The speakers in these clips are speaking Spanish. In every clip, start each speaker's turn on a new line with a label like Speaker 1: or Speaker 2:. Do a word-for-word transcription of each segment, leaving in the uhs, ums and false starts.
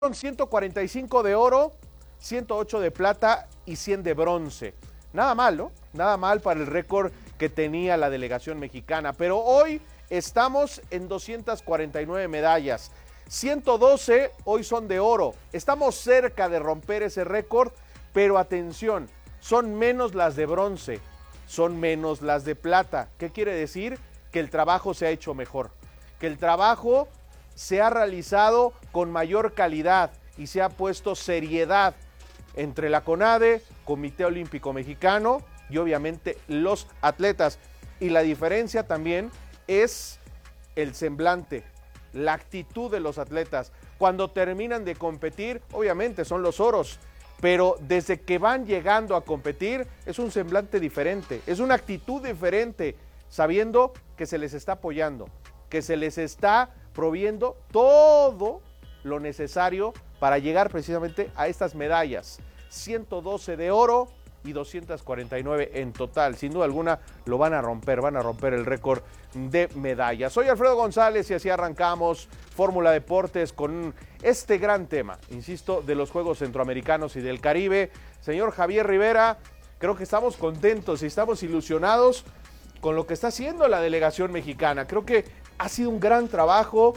Speaker 1: ciento cuarenta y cinco de oro, ciento ocho de plata y cien de bronce. Nada mal, ¿no? Nada mal para el récord que tenía la delegación mexicana, pero hoy estamos en doscientas cuarenta y nueve medallas. ciento doce hoy son de oro. Estamos cerca de romper ese récord, pero atención, son menos las de bronce, son menos las de plata. ¿Qué quiere decir? Que el trabajo se ha hecho mejor, que el trabajo se ha realizado con mayor calidad y se ha puesto seriedad entre la CONADE, Comité Olímpico Mexicano y obviamente los atletas. Y la diferencia también es el semblante, la actitud de los atletas. Cuando terminan de competir, obviamente son los oros, pero desde que van llegando a competir es un semblante diferente, es una actitud diferente, sabiendo que se les está apoyando, que se les está proviendo todo lo necesario para llegar precisamente a estas medallas. ciento doce de oro y doscientas cuarenta y nueve en total. Sin duda alguna lo van a romper, van a romper el récord de medallas. Soy Alfredo González y así arrancamos Fórmula Deportes con este gran tema, insisto, de los Juegos Centroamericanos y del Caribe. Señor Javier Rivera, creo que estamos contentos y estamos ilusionados con lo que está haciendo la delegación mexicana. Creo que ha sido un gran trabajo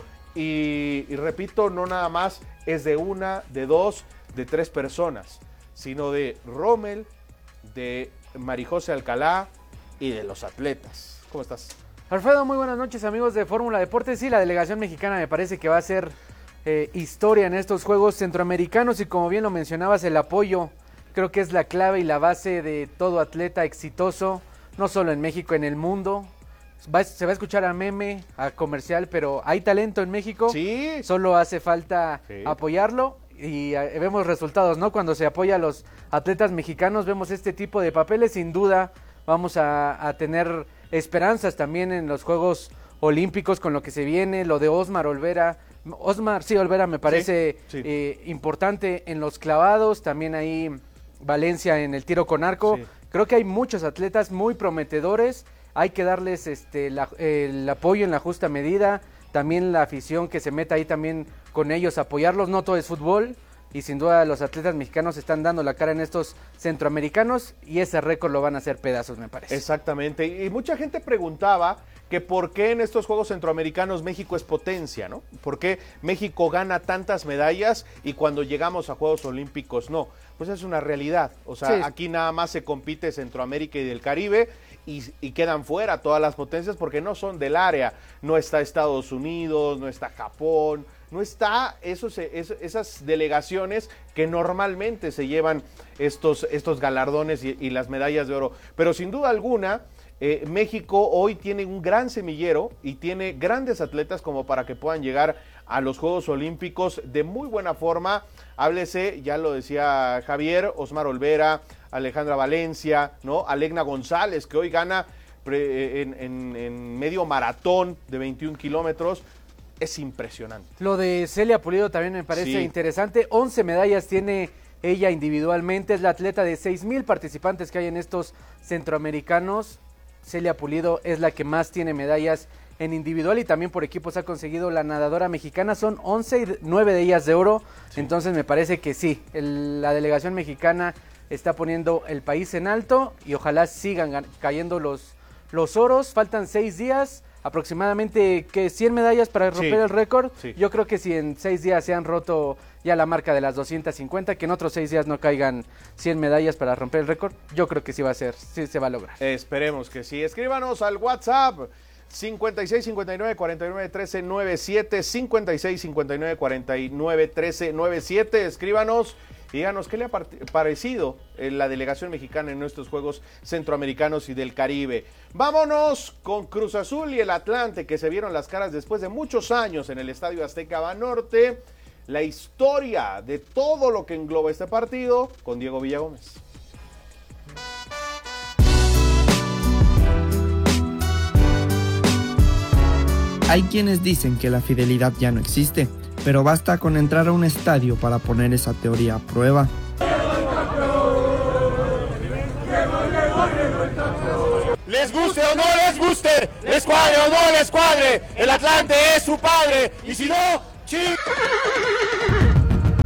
Speaker 1: y, y repito, no nada más es de una, de dos, de tres personas, sino de Rommel, de Marijose Alcalá y de los atletas. ¿Cómo estás?
Speaker 2: Alfredo, muy buenas noches, amigos de Fórmula Deportes. Sí, la delegación mexicana me parece que va a ser eh, historia en estos Juegos Centroamericanos y como bien lo mencionabas, el apoyo creo que es la clave y la base de todo atleta exitoso, no solo en México, en el mundo. Va, se va a escuchar a meme, a comercial, pero hay talento en México.
Speaker 1: Sí.
Speaker 2: Solo hace falta
Speaker 1: sí.
Speaker 2: apoyarlo y eh, vemos resultados, ¿no? Cuando se apoya a los atletas mexicanos, vemos este tipo de papeles. Sin duda vamos a, a tener esperanzas también en los Juegos Olímpicos con lo que se viene, lo de Osmar Olvera. Osmar, sí, Olvera me parece
Speaker 1: sí, sí.
Speaker 2: Eh, importante en los clavados, también ahí Valencia en el tiro con arco. Sí. Creo que hay muchos atletas muy prometedores. Hay que darles este la, eh, el apoyo en la justa medida, también la afición que se meta ahí también con ellos, apoyarlos. No todo es fútbol y sin duda los atletas mexicanos están dando la cara en estos centroamericanos y ese récord lo van a hacer pedazos, me parece.
Speaker 1: Exactamente, y mucha gente preguntaba que por qué en estos Juegos Centroamericanos México es potencia, ¿no? ¿Por qué México gana tantas medallas y cuando llegamos a Juegos Olímpicos no? Pues es una realidad, o sea, sí. Aquí nada más se compite Centroamérica y del Caribe y, y quedan fuera todas las potencias porque no son del área, no está Estados Unidos, no está Japón, no está esos, esos, esas delegaciones que normalmente se llevan estos, estos galardones y, y las medallas de oro, pero sin duda alguna Eh, México hoy tiene un gran semillero y tiene grandes atletas como para que puedan llegar a los Juegos Olímpicos de muy buena forma. Háblese, ya lo decía Javier, Osmar Olvera, Alejandra Valencia, ¿no? Alegna González, que hoy gana pre, en, en, en medio maratón de veintiún kilómetros. Es impresionante.
Speaker 2: Lo de Celia Pulido también me parece sí. interesante. once medallas tiene ella individualmente. Es la atleta de seis mil participantes que hay en estos centroamericanos. Celia Pulido es la que más tiene medallas en individual y también por equipos ha conseguido la nadadora mexicana, son once y nueve de ellas de oro, sí. Entonces me parece que sí, el, la delegación mexicana está poniendo el país en alto y ojalá sigan cayendo los, los oros. Faltan seis días, aproximadamente que cien medallas para romper sí. el récord, sí. Yo creo que si en seis días se han roto ya la marca de las doscientas cincuenta, que en otros seis días no caigan cien medallas para romper el récord, yo creo que sí va a ser, sí se va a lograr.
Speaker 1: Esperemos que sí. Escríbanos al WhatsApp cincuenta y seis cincuenta y nueve cuarenta y nueve trece noventa y siete, cincuenta y seis cincuenta y nueve cuarenta y nueve trece noventa y siete. Escríbanos y díganos qué le ha parecido la delegación mexicana en nuestros Juegos Centroamericanos y del Caribe. Vámonos con Cruz Azul y el Atlante, que se vieron las caras después de muchos años en el Estadio Azteca Banorte. La historia de todo lo que engloba este partido con Diego Villagómez.
Speaker 3: Hay quienes dicen que la fidelidad ya no existe, pero basta con entrar a un estadio para poner esa teoría a prueba.
Speaker 4: Les guste o no les guste, les cuadre o no les cuadre, el Atlante es su padre, y si no, ¡ching!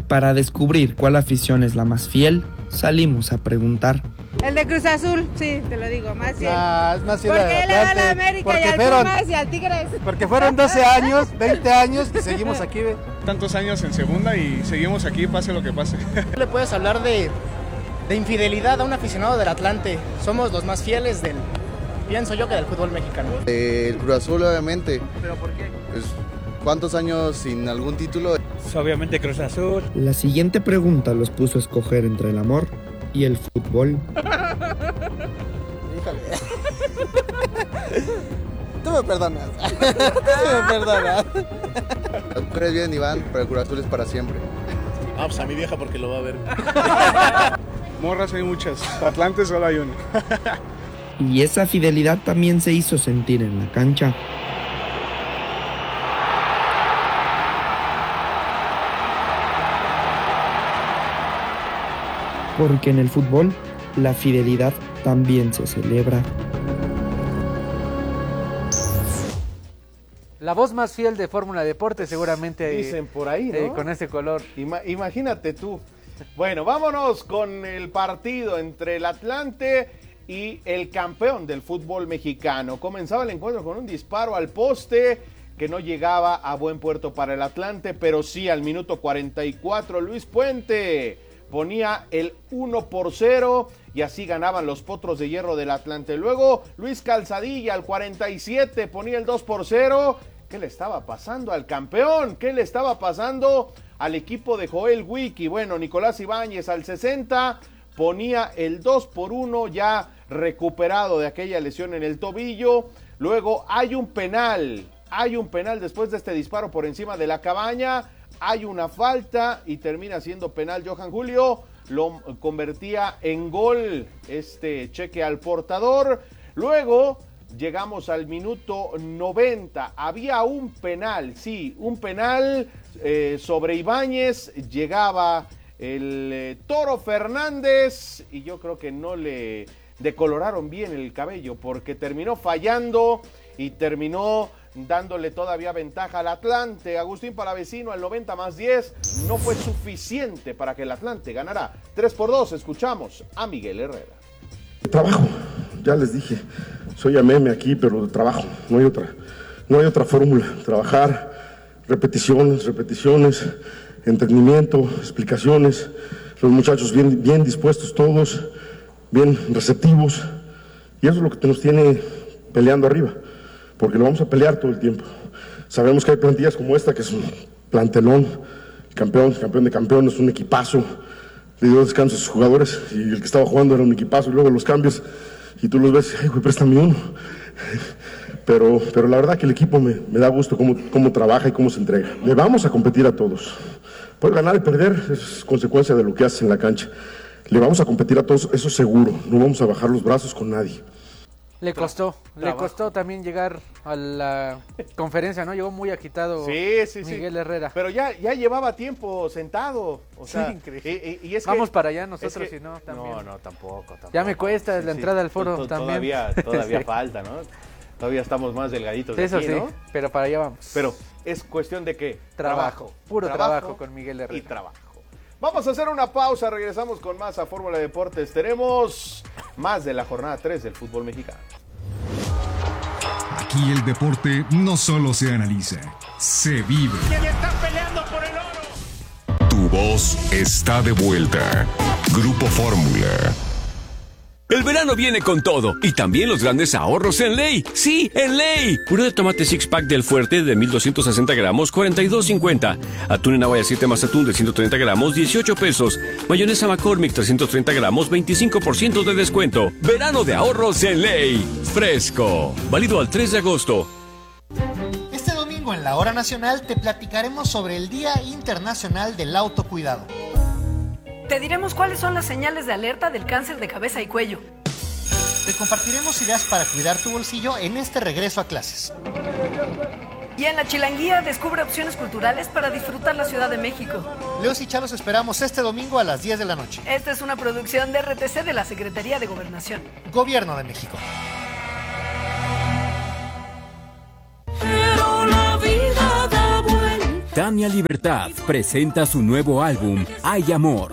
Speaker 3: para descubrir cuál afición es la más fiel, salimos a preguntar.
Speaker 5: El de Cruz Azul, sí, te lo digo, más fiel.
Speaker 6: Nah, es más fiel
Speaker 5: porque
Speaker 6: al
Speaker 5: él le va a la
Speaker 6: Atlante,
Speaker 5: América y al
Speaker 6: fueron,
Speaker 5: Pumas y al Tigres.
Speaker 6: Porque fueron doce años, veinte años y seguimos aquí, ve.
Speaker 7: Tantos años en segunda y seguimos aquí, pase lo que pase.
Speaker 8: Le puedes hablar de, de infidelidad a un aficionado del Atlante. Somos los más fieles del, pienso yo, que del fútbol mexicano.
Speaker 9: Eh, el Cruz Azul, obviamente.
Speaker 8: ¿Pero por qué?
Speaker 9: Pues, ¿cuántos años sin algún título?
Speaker 10: Pues obviamente Cruz Azul.
Speaker 3: La siguiente pregunta los puso a escoger entre el amor y el fútbol.
Speaker 6: Híjole. Tú me perdonas. Tú me perdonas.
Speaker 9: Las mujeres vienen y van, pero el Cruz Azul es para siempre.
Speaker 4: Ah, pues a mi vieja porque lo va a ver.
Speaker 7: Morras hay muchas, Atlante solo hay una.
Speaker 3: Y esa fidelidad también se hizo sentir en la cancha. Porque en el fútbol, la fidelidad también se celebra.
Speaker 2: La voz más fiel de Fórmula Deporte, seguramente.
Speaker 1: Dicen por ahí, ¿no?
Speaker 2: Eh, con ese color.
Speaker 1: Ima- imagínate tú. Bueno, vámonos con el partido entre el Atlante y el campeón del fútbol mexicano. Comenzaba el encuentro con un disparo al poste que no llegaba a buen puerto para el Atlante, pero sí al minuto cuarenta y cuatro Luis Puente ponía el uno por cero y así ganaban los Potros de Hierro del Atlante. Luego Luis Calzadilla al cuarenta y siete ponía el dos por cero. ¿Qué le estaba pasando al campeón? ¿Qué le estaba pasando al equipo de Joel Wiki? Bueno, Nicolás Ibáñez al sesenta ponía el dos por uno, ya recuperado de aquella lesión en el tobillo. Luego hay un penal, hay un penal después de este disparo por encima de la cabaña. Hay una falta y termina siendo penal. Johan Julio lo convertía en gol, este cheque al portador. Luego llegamos al minuto noventa. Había un penal, sí, un penal eh, sobre Ibáñez. Llegaba el eh, Toro Fernández y yo creo que no le decoloraron bien el cabello porque terminó fallando y terminó dándole todavía ventaja al Atlante. Agustín Palavecino al noventa más diez no fue suficiente para que el Atlante ganara tres por dos. Escuchamos a Miguel Herrera.
Speaker 11: Trabajo, ya les dije, soy a meme aquí, pero de trabajo, no hay otra, no hay otra fórmula. Trabajar, repeticiones, repeticiones, entendimiento, explicaciones, los muchachos bien, bien dispuestos todos, bien receptivos, y eso es lo que nos tiene peleando arriba, porque lo vamos a pelear todo el tiempo. Sabemos que hay plantillas como esta, que es un plantelón, el campeón, campeón de campeones, un equipazo, le dio descanso a sus jugadores, y el que estaba jugando era un equipazo, y luego los cambios, y tú los ves, ay, güey, préstame uno. Pero, pero la verdad que el equipo me, me da gusto cómo, cómo trabaja y cómo se entrega. Le vamos a competir a todos. Puede ganar y perder, es consecuencia de lo que haces en la cancha. Le vamos a competir a todos, eso seguro. No vamos a bajar los brazos con nadie.
Speaker 2: Le costó,
Speaker 1: Trabajo.
Speaker 2: le costó también llegar a la conferencia, ¿no? Llegó muy agitado
Speaker 1: sí, sí,
Speaker 2: Miguel
Speaker 1: sí.
Speaker 2: Herrera.
Speaker 1: Pero ya, ya llevaba tiempo sentado. O sea,
Speaker 2: sí, increíble.
Speaker 1: Y, y, y es
Speaker 2: Vamos
Speaker 1: que,
Speaker 2: para allá nosotros,
Speaker 1: es que,
Speaker 2: si no, también.
Speaker 1: No, no, tampoco, tampoco.
Speaker 2: Ya me cuesta
Speaker 1: sí,
Speaker 2: la
Speaker 1: sí.
Speaker 2: entrada al foro
Speaker 1: T-
Speaker 2: también.
Speaker 1: Todavía, todavía
Speaker 2: Sí.
Speaker 1: falta, ¿no? Todavía estamos más delgaditos de
Speaker 2: Eso
Speaker 1: aquí,
Speaker 2: sí,
Speaker 1: ¿no?
Speaker 2: pero para allá vamos.
Speaker 1: Pero es cuestión de qué?
Speaker 2: Trabajo, puro trabajo con Miguel Herrera.
Speaker 1: Y trabajo. Vamos a hacer una pausa, regresamos con más a Fórmula Deportes. Tenemos más de la jornada tres del fútbol mexicano.
Speaker 12: Aquí el deporte no solo se analiza, se vive.
Speaker 4: ¿Quién está peleando por el oro?
Speaker 12: Tu voz está de vuelta. Grupo Fórmula.
Speaker 13: El verano viene con todo y también los grandes ahorros en Ley. ¡Sí, en Ley! Puré de tomate six pack del Fuerte de mil doscientos sesenta gramos, cuarenta y dos cincuenta. Atún en agua siete más atún de ciento treinta gramos, dieciocho pesos. Mayonesa McCormick trescientos treinta gramos, veinticinco por ciento de descuento. Verano de ahorros en Ley. Fresco. Válido al tres de agosto.
Speaker 14: Este domingo en la Hora Nacional te platicaremos sobre el Día Internacional del Autocuidado.
Speaker 15: Te diremos cuáles son las señales de alerta del cáncer de cabeza y cuello.
Speaker 14: Te compartiremos ideas para cuidar tu bolsillo en este regreso a clases.
Speaker 15: Y en la Chilanguía descubre opciones culturales para disfrutar la Ciudad de México.
Speaker 14: Leos y Chalos esperamos este domingo a las diez de la noche.
Speaker 15: Esta es una producción de R T C de la Secretaría de Gobernación.
Speaker 14: Gobierno de México.
Speaker 15: Pero la vida da vuelta.
Speaker 16: Tania Libertad presenta su nuevo álbum, Hay Amor.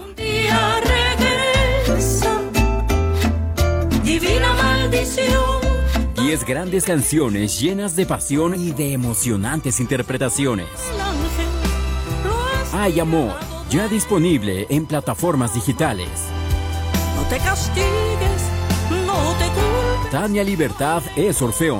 Speaker 17: Divina maldición.
Speaker 16: Diez grandes canciones llenas de pasión y de emocionantes interpretaciones. Hay Amor, ya disponible en plataformas digitales.
Speaker 17: No te castigues, no te culpes.
Speaker 16: Tania Libertad es Orfeón.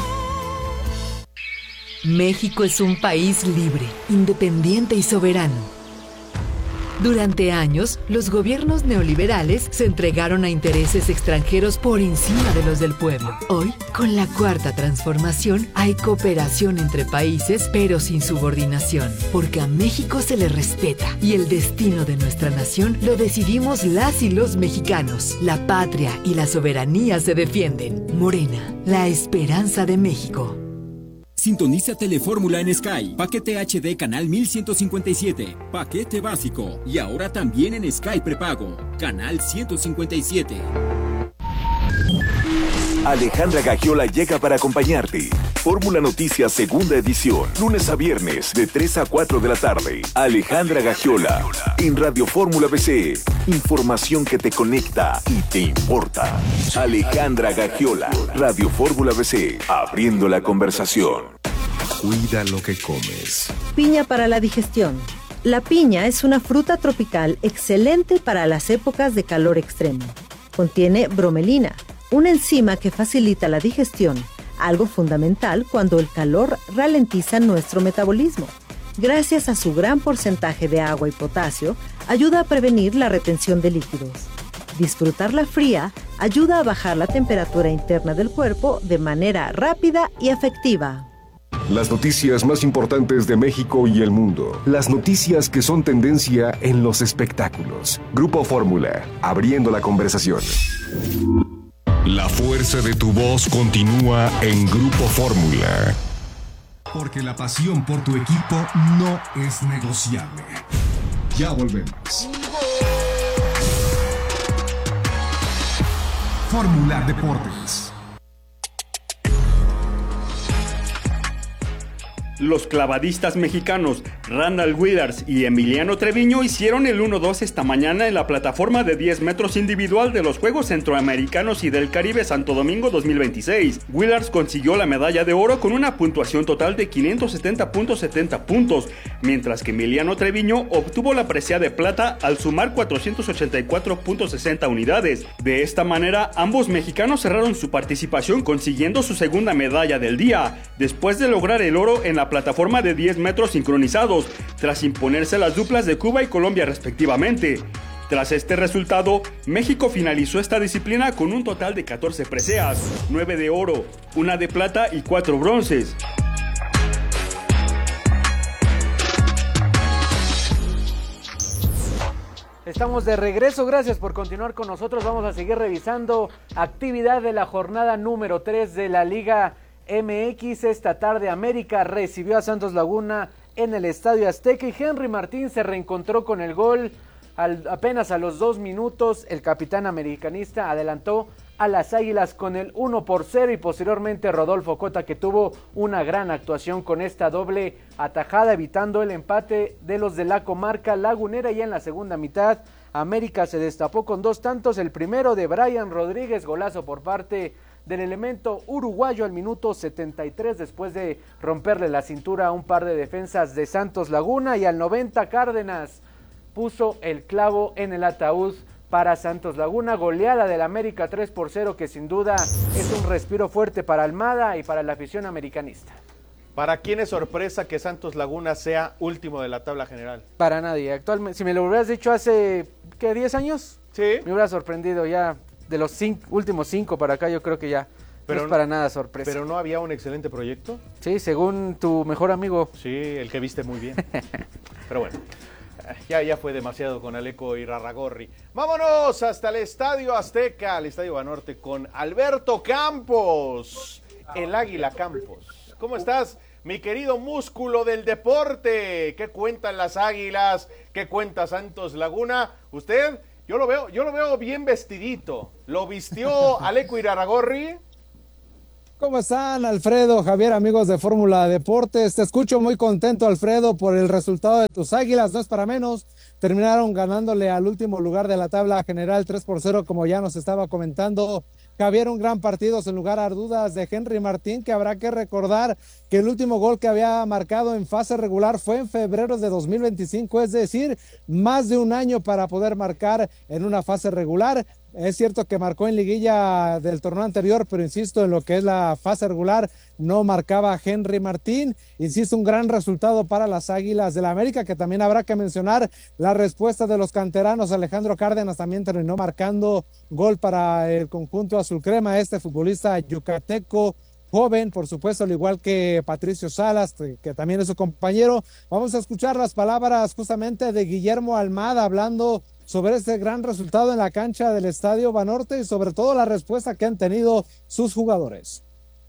Speaker 18: México es un país libre, independiente y soberano. Durante años, los gobiernos neoliberales se entregaron a intereses extranjeros por encima de los del pueblo. Hoy, con la Cuarta Transformación, hay cooperación entre países, pero sin subordinación, porque a México se le respeta y el destino de nuestra nación lo decidimos las y los mexicanos. La patria y la soberanía se defienden. Morena, la esperanza de México.
Speaker 16: Sintoniza Telefórmula en Sky. Paquete H D canal mil ciento cincuenta y siete. Paquete básico. Y ahora también en Sky prepago. Canal ciento cincuenta y siete.
Speaker 19: Alejandra Gagiola llega para acompañarte. Fórmula Noticias segunda edición. Lunes a viernes de tres a cuatro de la tarde. Alejandra Gagiola. En Radio Fórmula B C. Información que te conecta y te importa. Alejandra Gagiola. Radio Fórmula B C. Abriendo la conversación.
Speaker 12: Cuida lo que comes.
Speaker 20: Piña para la digestión. La piña es una fruta tropical excelente para las épocas de calor extremo. Contiene bromelina, una enzima que facilita la digestión, algo fundamental cuando el calor ralentiza nuestro metabolismo. Gracias a su gran porcentaje de agua y potasio, ayuda a prevenir la retención de líquidos. Disfrutarla fría ayuda a bajar la temperatura interna del cuerpo de manera rápida y efectiva.
Speaker 12: Las noticias más importantes de México y el mundo. Las noticias que son tendencia en los espectáculos. Grupo Fórmula, abriendo la conversación. La fuerza de tu voz continúa en Grupo Fórmula.
Speaker 21: Porque la pasión por tu equipo no es negociable. Ya volvemos. Fórmula Deportes.
Speaker 22: Los clavadistas mexicanos Randall Withers y Emiliano Treviño hicieron el uno dos esta mañana en la plataforma de diez metros individual de los Juegos Centroamericanos y del Caribe Santo Domingo dos mil veintiséis. Withers consiguió la medalla de oro con una puntuación total de quinientos setenta punto setenta puntos, mientras que Emiliano Treviño obtuvo la presea de plata al sumar cuatrocientos ochenta y cuatro punto sesenta unidades. De esta manera, ambos mexicanos cerraron su participación consiguiendo su segunda medalla del día, después de lograr el oro en la plataforma de diez metros sincronizados, tras imponerse las duplas de Cuba y Colombia respectivamente. Tras este resultado, México finalizó esta disciplina con un total de catorce preseas, nueve de oro, una de plata y cuatro bronces.
Speaker 2: Estamos de regreso, gracias por continuar con nosotros. Vamos a seguir revisando actividad de la jornada número tres de la Liga M X. Esta tarde América recibió a Santos Laguna en el Estadio Azteca y Henry Martín se reencontró con el gol. Al, apenas a los dos minutos el capitán americanista adelantó a las Águilas con el uno por cero y posteriormente Rodolfo Cota, que tuvo una gran actuación con esta doble atajada evitando el empate de los de la comarca lagunera. Y en la segunda mitad América se destapó con dos tantos, el primero de Brian Rodríguez, golazo por parte del elemento uruguayo al minuto setenta y tres después de romperle la cintura a un par de defensas de Santos Laguna, y al noventa Cárdenas puso el clavo en el ataúd para Santos Laguna. Goleada del América tres por cero, que sin duda es un respiro fuerte para Almada y para la afición americanista.
Speaker 1: ¿Para quién es sorpresa que Santos Laguna sea último de la tabla general?
Speaker 2: Para nadie. Actualmente, si me lo hubieras dicho hace, ¿qué? ¿diez años?
Speaker 1: Sí.
Speaker 2: Me hubiera sorprendido ya. De los cinco, últimos cinco para acá, yo creo que ya pero no es para nada sorpresa.
Speaker 1: ¿Pero no había un excelente proyecto?
Speaker 2: Sí, según tu mejor amigo.
Speaker 1: Sí, el que viste muy bien. Pero bueno, ya, ya fue demasiado con Aleco y Rarragorri. Vámonos hasta el Estadio Azteca, al Estadio Banorte, con Alberto Campos, el Águila Campos. ¿Cómo estás, mi querido músculo del deporte? ¿Qué cuentan las Águilas? ¿Qué cuenta Santos Laguna? ¿Usted? Yo lo veo, yo lo veo bien vestidito. ¿Lo vistió Aleco Irarragorri?
Speaker 5: ¿Cómo están, Alfredo, Javier, amigos de Fórmula Deportes? Te escucho muy contento, Alfredo, por el resultado de tus Águilas, no es para menos. Terminaron ganándole al último lugar de la tabla general tres por cero, como ya nos estaba comentando Javier, un gran partido sin lugar a dudas de Henry Martín, que habrá que recordar que el último gol que había marcado en fase regular fue en febrero de dos mil veinticinco, es decir, más de un año para poder marcar en una fase regular. Es cierto que marcó en liguilla del torneo anterior, pero insisto, en lo que es la fase regular no marcaba Henry Martín. Insisto, un gran resultado para las Águilas del América, que también habrá que mencionar la respuesta de los canteranos. Alejandro Cárdenas también terminó marcando gol para el conjunto azul crema, este futbolista yucateco joven, por supuesto, al igual que Patricio Salas, que también es su compañero. Vamos a escuchar las palabras justamente de Guillermo Almada hablando sobre este gran resultado en la cancha del Estadio Banorte y sobre todo la respuesta que han tenido sus jugadores.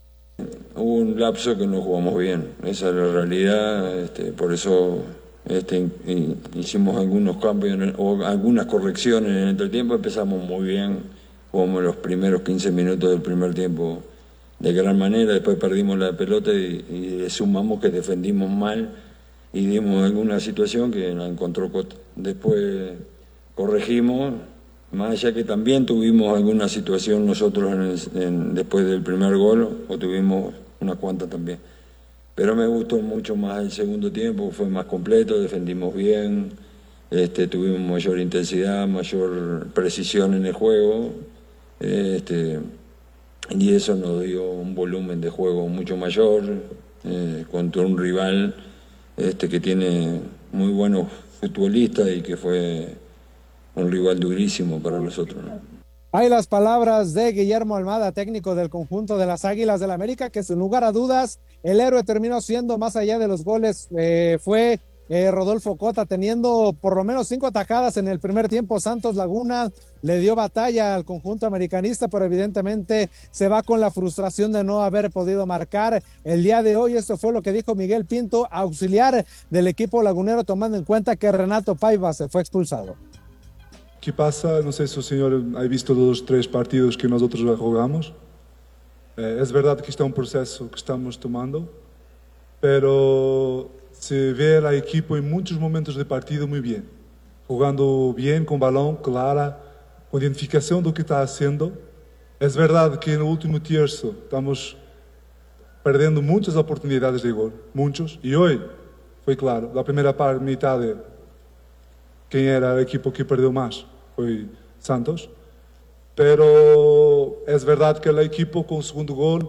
Speaker 8: Hubo un lapso que no jugamos bien, esa es la realidad, este, por eso este, hicimos algunos cambios o algunas correcciones en el entretiempo. Empezamos muy bien, jugamos los primeros quince minutos del primer tiempo de gran manera, después perdimos la pelota y, y le sumamos que defendimos mal y dimos alguna situación que la encontró Cota. Después corregimos, más allá que también tuvimos alguna situación nosotros en el, en, después del primer gol, o tuvimos una cuanta también. Pero me gustó mucho más el segundo tiempo, fue más completo, defendimos bien, este, tuvimos mayor intensidad, mayor precisión en el juego, este, y eso nos dio un volumen de juego mucho mayor eh, contra un rival este, que tiene muy buenos futbolistas y que fue un rival durísimo para nosotros, ¿no?
Speaker 5: Hay las palabras de Guillermo Almada, técnico del conjunto de las Águilas del América, que sin lugar a dudas el héroe terminó siendo, más allá de los goles, eh, fue eh, Rodolfo Cota, teniendo por lo menos cinco atajadas en el primer tiempo. Santos Laguna le dio batalla al conjunto americanista, pero evidentemente se va con la frustración de no haber podido marcar el día de hoy. Esto fue lo que dijo Miguel Pinto, auxiliar del equipo lagunero, tomando en cuenta que Renato Paiva se fue expulsado.
Speaker 23: ¿Qué pasa? No sé si el señor ha visto los tres partidos que nosotros jugamos. Eh, es verdad que está un proceso que estamos tomando, pero se ve al equipo en muchos momentos de partido muy bien, jugando bien, con balón, clara, con identificación de lo que está haciendo. Es verdad que en el último tercio estamos perdiendo muchas oportunidades de gol, muchos, y hoy fue claro, la primera parte, mitad, de quem era el equipo que perdió más fue Santos, pero es verdad que el equipo con el segundo gol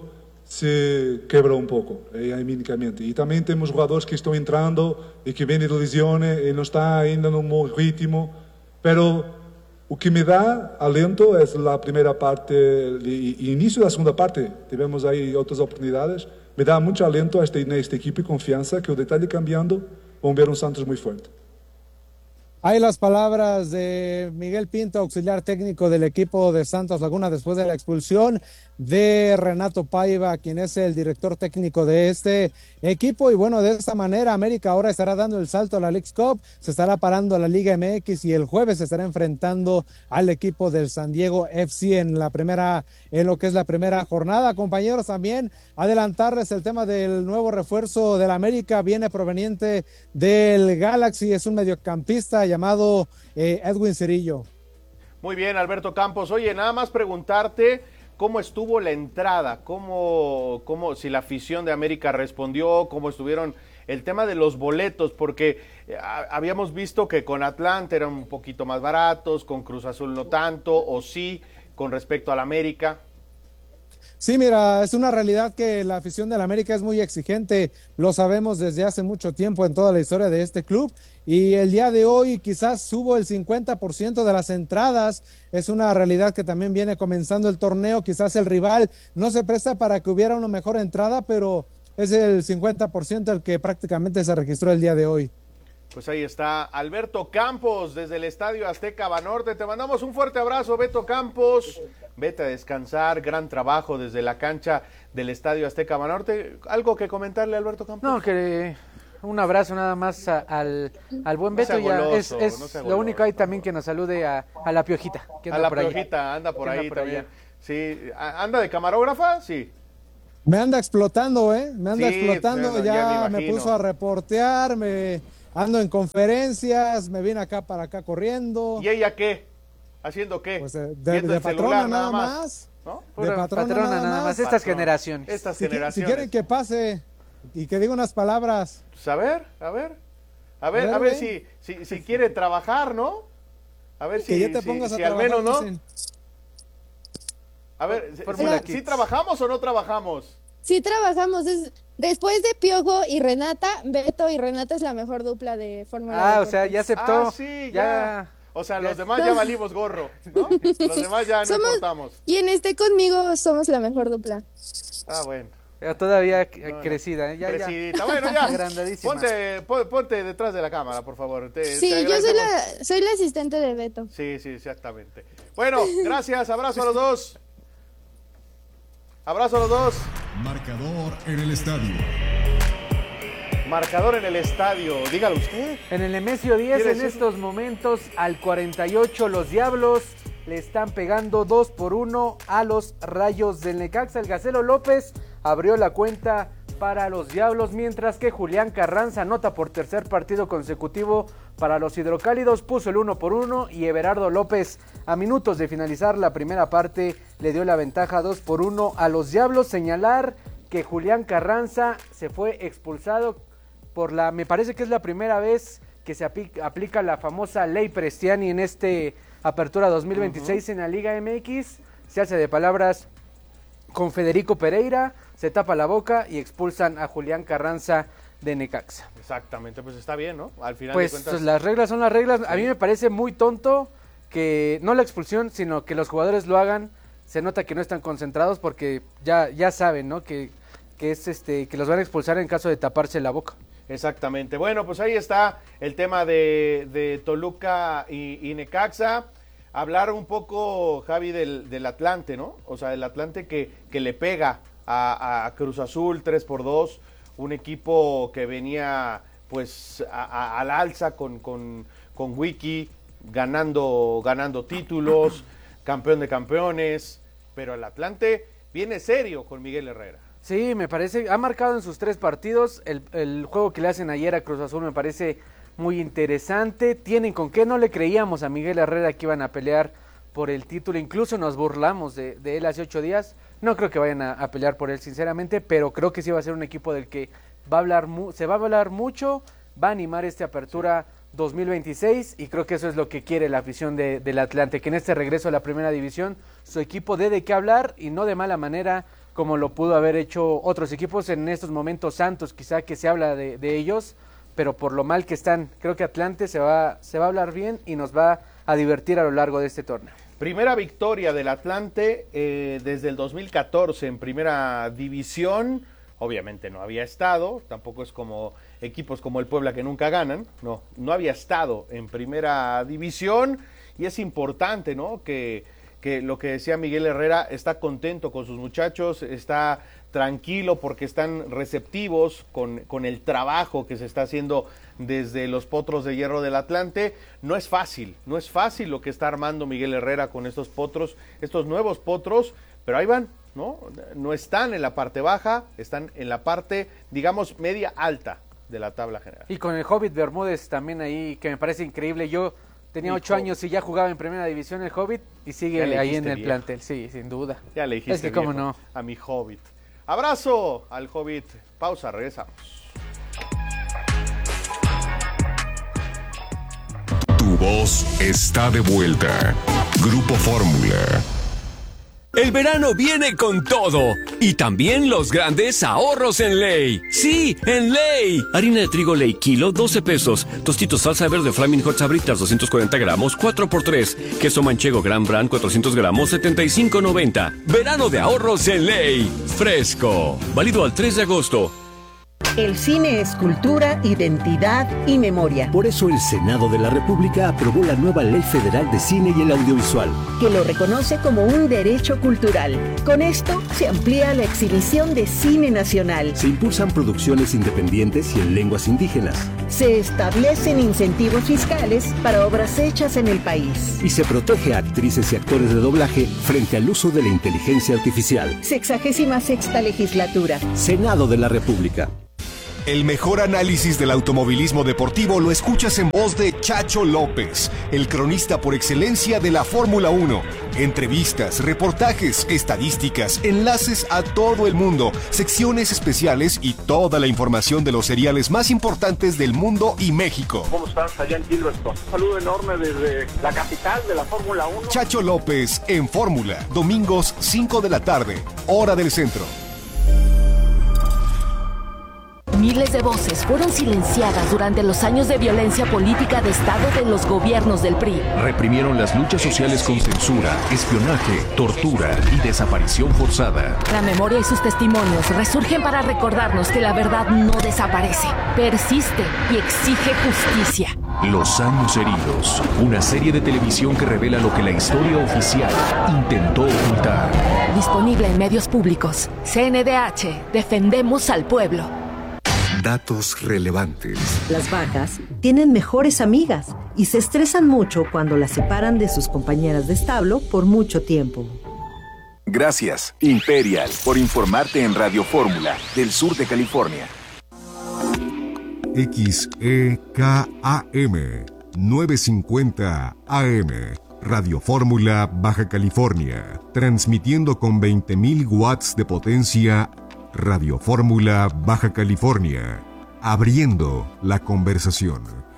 Speaker 23: se quebró un poco eh, anímicamente, y también tenemos jugadores que están entrando y que vienen de lesiones y no están ainda en un buen ritmo, pero o que me da alento es la primera parte y inicio de la segunda parte, tivemos ahí otras oportunidades, me da mucho aliento a este, a este equipo y confianza que el detalle cambiando, vamos a ver un Santos muy fuerte.
Speaker 5: Hay las palabras de Miguel Pinto, auxiliar técnico del equipo de Santos Laguna, después de la expulsión de Renato Paiva, quien es el director técnico de este equipo. Y bueno, de esta manera América ahora estará dando el salto a la Leagues Cup, se estará parando a la Liga M X y el jueves se estará enfrentando al equipo del San Diego F C en la primera, en lo que es la primera jornada. Compañeros, también adelantarles el tema del nuevo refuerzo del América, viene proveniente del Galaxy, es un mediocampista llamado eh, Edwin Cerillo.
Speaker 1: Muy bien, Alberto Campos. Oye, nada más preguntarte cómo estuvo la entrada, cómo, cómo, si la afición de América respondió, cómo estuvieron el tema de los boletos, porque eh, habíamos visto que con Atlanta eran un poquito más baratos, con Cruz Azul no tanto, o sí, con respecto al América.
Speaker 5: Sí, mira, es una realidad que la afición del América es muy exigente, lo sabemos desde hace mucho tiempo en toda la historia de este club, y el día de hoy quizás subo el cincuenta por ciento de las entradas, es una realidad que también viene comenzando el torneo, quizás el rival no se presta para que hubiera una mejor entrada, pero es el cincuenta por ciento el que prácticamente se registró el día de hoy.
Speaker 1: Pues ahí está Alberto Campos desde el Estadio Azteca Banorte. Te mandamos un fuerte abrazo, Beto Campos. Vete a descansar, gran trabajo desde la cancha del Estadio Azteca Banorte. ¿Algo que comentarle, Alberto Campos?
Speaker 2: No, que un abrazo nada más a, al, al buen Beto.
Speaker 1: No goloso,
Speaker 2: ya es, es
Speaker 1: no
Speaker 2: lo único ahí también que nos salude a, a la Piojita. Que anda
Speaker 1: a la
Speaker 2: por
Speaker 1: Piojita,
Speaker 2: allá.
Speaker 1: anda por ahí
Speaker 2: anda por
Speaker 1: también.
Speaker 2: allá.
Speaker 1: Sí, ¿anda de camarógrafa? Sí.
Speaker 5: Me anda explotando, ¿eh? Me anda
Speaker 1: Sí,
Speaker 5: explotando,
Speaker 1: bueno,
Speaker 5: ya,
Speaker 1: ya me
Speaker 5: me,
Speaker 1: imagino.
Speaker 5: puso a reportear, me ando en conferencias, me vine acá para acá corriendo.
Speaker 1: ¿Y ella qué? ¿Haciendo qué?
Speaker 5: Pues de, de,
Speaker 1: Viendo
Speaker 5: de
Speaker 1: el
Speaker 5: patrona
Speaker 1: celular
Speaker 5: nada más.
Speaker 1: ¿No?
Speaker 5: De
Speaker 2: Pura
Speaker 5: patrona,
Speaker 2: patrona
Speaker 5: nada,
Speaker 2: nada
Speaker 5: más.
Speaker 2: más. Estas generaciones.
Speaker 1: Estas
Speaker 5: Si, qui- si
Speaker 1: generaciones.
Speaker 5: quieren que pase y que diga unas palabras.
Speaker 1: Pues a ver, a ver. A ver,
Speaker 5: A
Speaker 1: a
Speaker 5: ver,
Speaker 1: ver
Speaker 5: ve.
Speaker 1: si, si, si quiere trabajar, ¿no? A ver si,
Speaker 5: Que ya te
Speaker 1: si-
Speaker 5: pongas a
Speaker 1: si al
Speaker 5: trabajar,
Speaker 1: menos, ¿no?
Speaker 5: dicen.
Speaker 1: A ver, ¿sí-
Speaker 2: Fórmula
Speaker 1: ¿sí,
Speaker 2: Kids.
Speaker 1: ¿sí trabajamos o no trabajamos?
Speaker 6: Sí trabajamos, es, después de Piojo y Renata, Beto y Renata es la mejor dupla de Fórmula
Speaker 2: Ah, o
Speaker 6: Deportes.
Speaker 2: sea, ya aceptó.
Speaker 1: Ah, sí, ya.
Speaker 2: ya.
Speaker 1: O sea,
Speaker 2: Ya.
Speaker 1: los demás ya valimos gorro, ¿no? Los demás ya no
Speaker 6: Somos-
Speaker 1: importamos.
Speaker 6: Y en este conmigo somos la mejor dupla.
Speaker 1: Ah, bueno.
Speaker 2: Ya todavía c-
Speaker 1: No, no.
Speaker 2: crecida, ¿eh? Ya, ya.
Speaker 1: Crecidita. Bueno, ya.
Speaker 2: Agrandadísima.
Speaker 1: Ponte, pon- ponte detrás de la cámara, por favor. Te-
Speaker 6: Sí,
Speaker 1: te
Speaker 6: yo soy
Speaker 1: agradecemos.
Speaker 6: la, soy la asistente de Beto.
Speaker 1: Sí, sí, exactamente. Bueno, gracias, abrazo a los dos. Abrazo a los dos.
Speaker 21: Marcador en el estadio.
Speaker 1: Marcador en el estadio, dígalo usted.
Speaker 2: En el Nemesio diez,
Speaker 1: ¿Quiere
Speaker 2: en
Speaker 1: decir?
Speaker 2: estos momentos, al cuarenta y ocho, los Diablos le están pegando dos por uno a los Rayos del Necaxa. El Gacelo López abrió la cuenta para los Diablos, mientras que Julián Carranza anota por tercer partido consecutivo para los Hidrocálidos, puso el uno por uno, y Everardo López, a minutos de finalizar la primera parte, le dio la ventaja dos por uno a los Diablos. Señalar que Julián Carranza se fue expulsado por la, me parece que es la primera vez que se api- aplica la famosa ley Prestiani en este Apertura dos mil veintiséis uh-huh. en la Liga M X. Se hace de palabras con Federico Pereira, se tapa la boca y expulsan a Julián Carranza de Necaxa.
Speaker 1: Exactamente, pues está bien, ¿no? Al final
Speaker 2: Pues
Speaker 1: de cuentas.
Speaker 2: las reglas son las reglas.
Speaker 1: Sí.
Speaker 2: A mí me parece muy tonto que no la expulsión, sino que los jugadores lo hagan. Se nota que no están concentrados porque ya, ya saben, ¿no? Que, que es este que los van a expulsar en caso de taparse la boca.
Speaker 1: Exactamente. Bueno, pues ahí está el tema de, de Toluca y, y Necaxa. Hablar un poco, Javi, del, del Atlante, ¿no? O sea, el Atlante que, que le pega a, a Cruz Azul tres por dos, un equipo que venía pues a, a, al alza con, con, con Wiki, ganando, ganando títulos, campeón de campeones, pero el Atlante viene serio con Miguel Herrera.
Speaker 2: Sí, me parece, ha marcado en sus tres partidos, el, el juego que le hacen ayer a Cruz Azul me parece muy interesante, tienen con qué, no le creíamos a Miguel Herrera que iban a pelear por el título, incluso nos burlamos de, de él hace ocho días, no creo que vayan a, a pelear por él sinceramente, pero creo que sí va a ser un equipo del que va a hablar mu- se va a hablar mucho, va a animar esta apertura dos mil veintiséis y creo que eso es lo que quiere la afición de, del Atlante, que en este regreso a la primera división su equipo dé de qué hablar y no de mala manera como lo pudo haber hecho otros equipos en estos momentos. Santos quizá que se habla de, de ellos, pero por lo mal que están, creo que Atlante se va, se va a hablar bien y nos va a divertir a lo largo de este torneo.
Speaker 1: Primera victoria del Atlante eh, desde el dos mil catorce en primera división. Obviamente no había estado, tampoco es como equipos como el Puebla que nunca ganan, no, no había estado en primera división y es importante, ¿no? Que, que lo que decía Miguel Herrera, está contento con sus muchachos, está tranquilo porque están receptivos con, con el trabajo que se está haciendo desde los Potros de Hierro del Atlante. No es fácil, no es fácil lo que está armando Miguel Herrera con estos Potros, estos nuevos Potros, pero ahí van, ¿no? No están en la parte baja, están en la parte, digamos, media alta de la tabla general.
Speaker 2: Y con el Hobbit Bermúdez también ahí, que me parece increíble. Yo tenía
Speaker 1: Mi
Speaker 2: ocho
Speaker 1: Hobbit.
Speaker 2: años y ya jugaba en primera división el Hobbit y sigue
Speaker 1: Ya le
Speaker 2: ahí
Speaker 1: dijiste
Speaker 2: en el
Speaker 1: viejo.
Speaker 2: plantel, sí, sin duda.
Speaker 1: Ya le dijiste
Speaker 2: Es que cómo
Speaker 1: viejo
Speaker 2: no.
Speaker 1: a mi Hobbit. Abrazo al Hobbit. Pausa, regresamos.
Speaker 12: Tu voz está de vuelta. Grupo Fórmula.
Speaker 13: El verano viene con todo y también los grandes ahorros en Ley. Sí, en Ley. Harina de trigo Ley kilo, doce pesos. Tostitos salsa verde Flaming Hot Sabritas, doscientos cuarenta gramos, cuatro por tres. Queso manchego Gran Brand, cuatrocientos gramos, setenta y cinco noventa. Verano de ahorros en Ley. Fresco. Válido al tres de agosto.
Speaker 7: El cine es cultura, identidad y memoria.
Speaker 9: Por eso el Senado de la República aprobó la nueva Ley Federal de Cine y el Audiovisual,
Speaker 7: que lo reconoce como un derecho cultural. Con esto se amplía la exhibición de cine nacional.
Speaker 9: Se impulsan producciones independientes y en lenguas indígenas.
Speaker 7: Se establecen incentivos fiscales para obras hechas en el país.
Speaker 9: Y se protege a actrices y actores de doblaje frente al uso de la inteligencia artificial.
Speaker 7: Sexagésima sexta legislatura.
Speaker 9: Senado de la República.
Speaker 12: El mejor análisis del automovilismo deportivo lo escuchas en voz de Chacho López, el cronista por excelencia de la Fórmula uno. Entrevistas, reportajes, estadísticas, enlaces a todo el mundo, secciones especiales y toda la información de los seriales más importantes del mundo y México.
Speaker 10: ¿Cómo estás allá en Silverstone? Un saludo enorme desde la capital de la Fórmula uno.
Speaker 12: Chacho López en Fórmula, domingos cinco de la tarde, hora del centro.
Speaker 24: Miles de voces fueron silenciadas durante los años de violencia política de Estado de los gobiernos del P R I.
Speaker 25: Reprimieron las luchas sociales con censura, espionaje, tortura y desaparición forzada.
Speaker 24: La memoria y sus testimonios resurgen para recordarnos que la verdad no desaparece, persiste y exige justicia.
Speaker 25: Los años heridos, una serie de televisión que revela lo que la historia oficial intentó ocultar.
Speaker 24: Disponible en medios públicos. C N D H, defendemos al pueblo.
Speaker 12: Datos relevantes.
Speaker 20: Las vacas tienen mejores amigas y se estresan mucho cuando las separan de sus compañeras de establo por mucho tiempo.
Speaker 19: Gracias, Imperial, por informarte en Radio Fórmula, del sur de California.
Speaker 21: X E K A M novecientos cincuenta A M, Radio Fórmula, Baja California, transmitiendo con veinte mil watts de potencia. Radio Fórmula, Baja California, abriendo la conversación.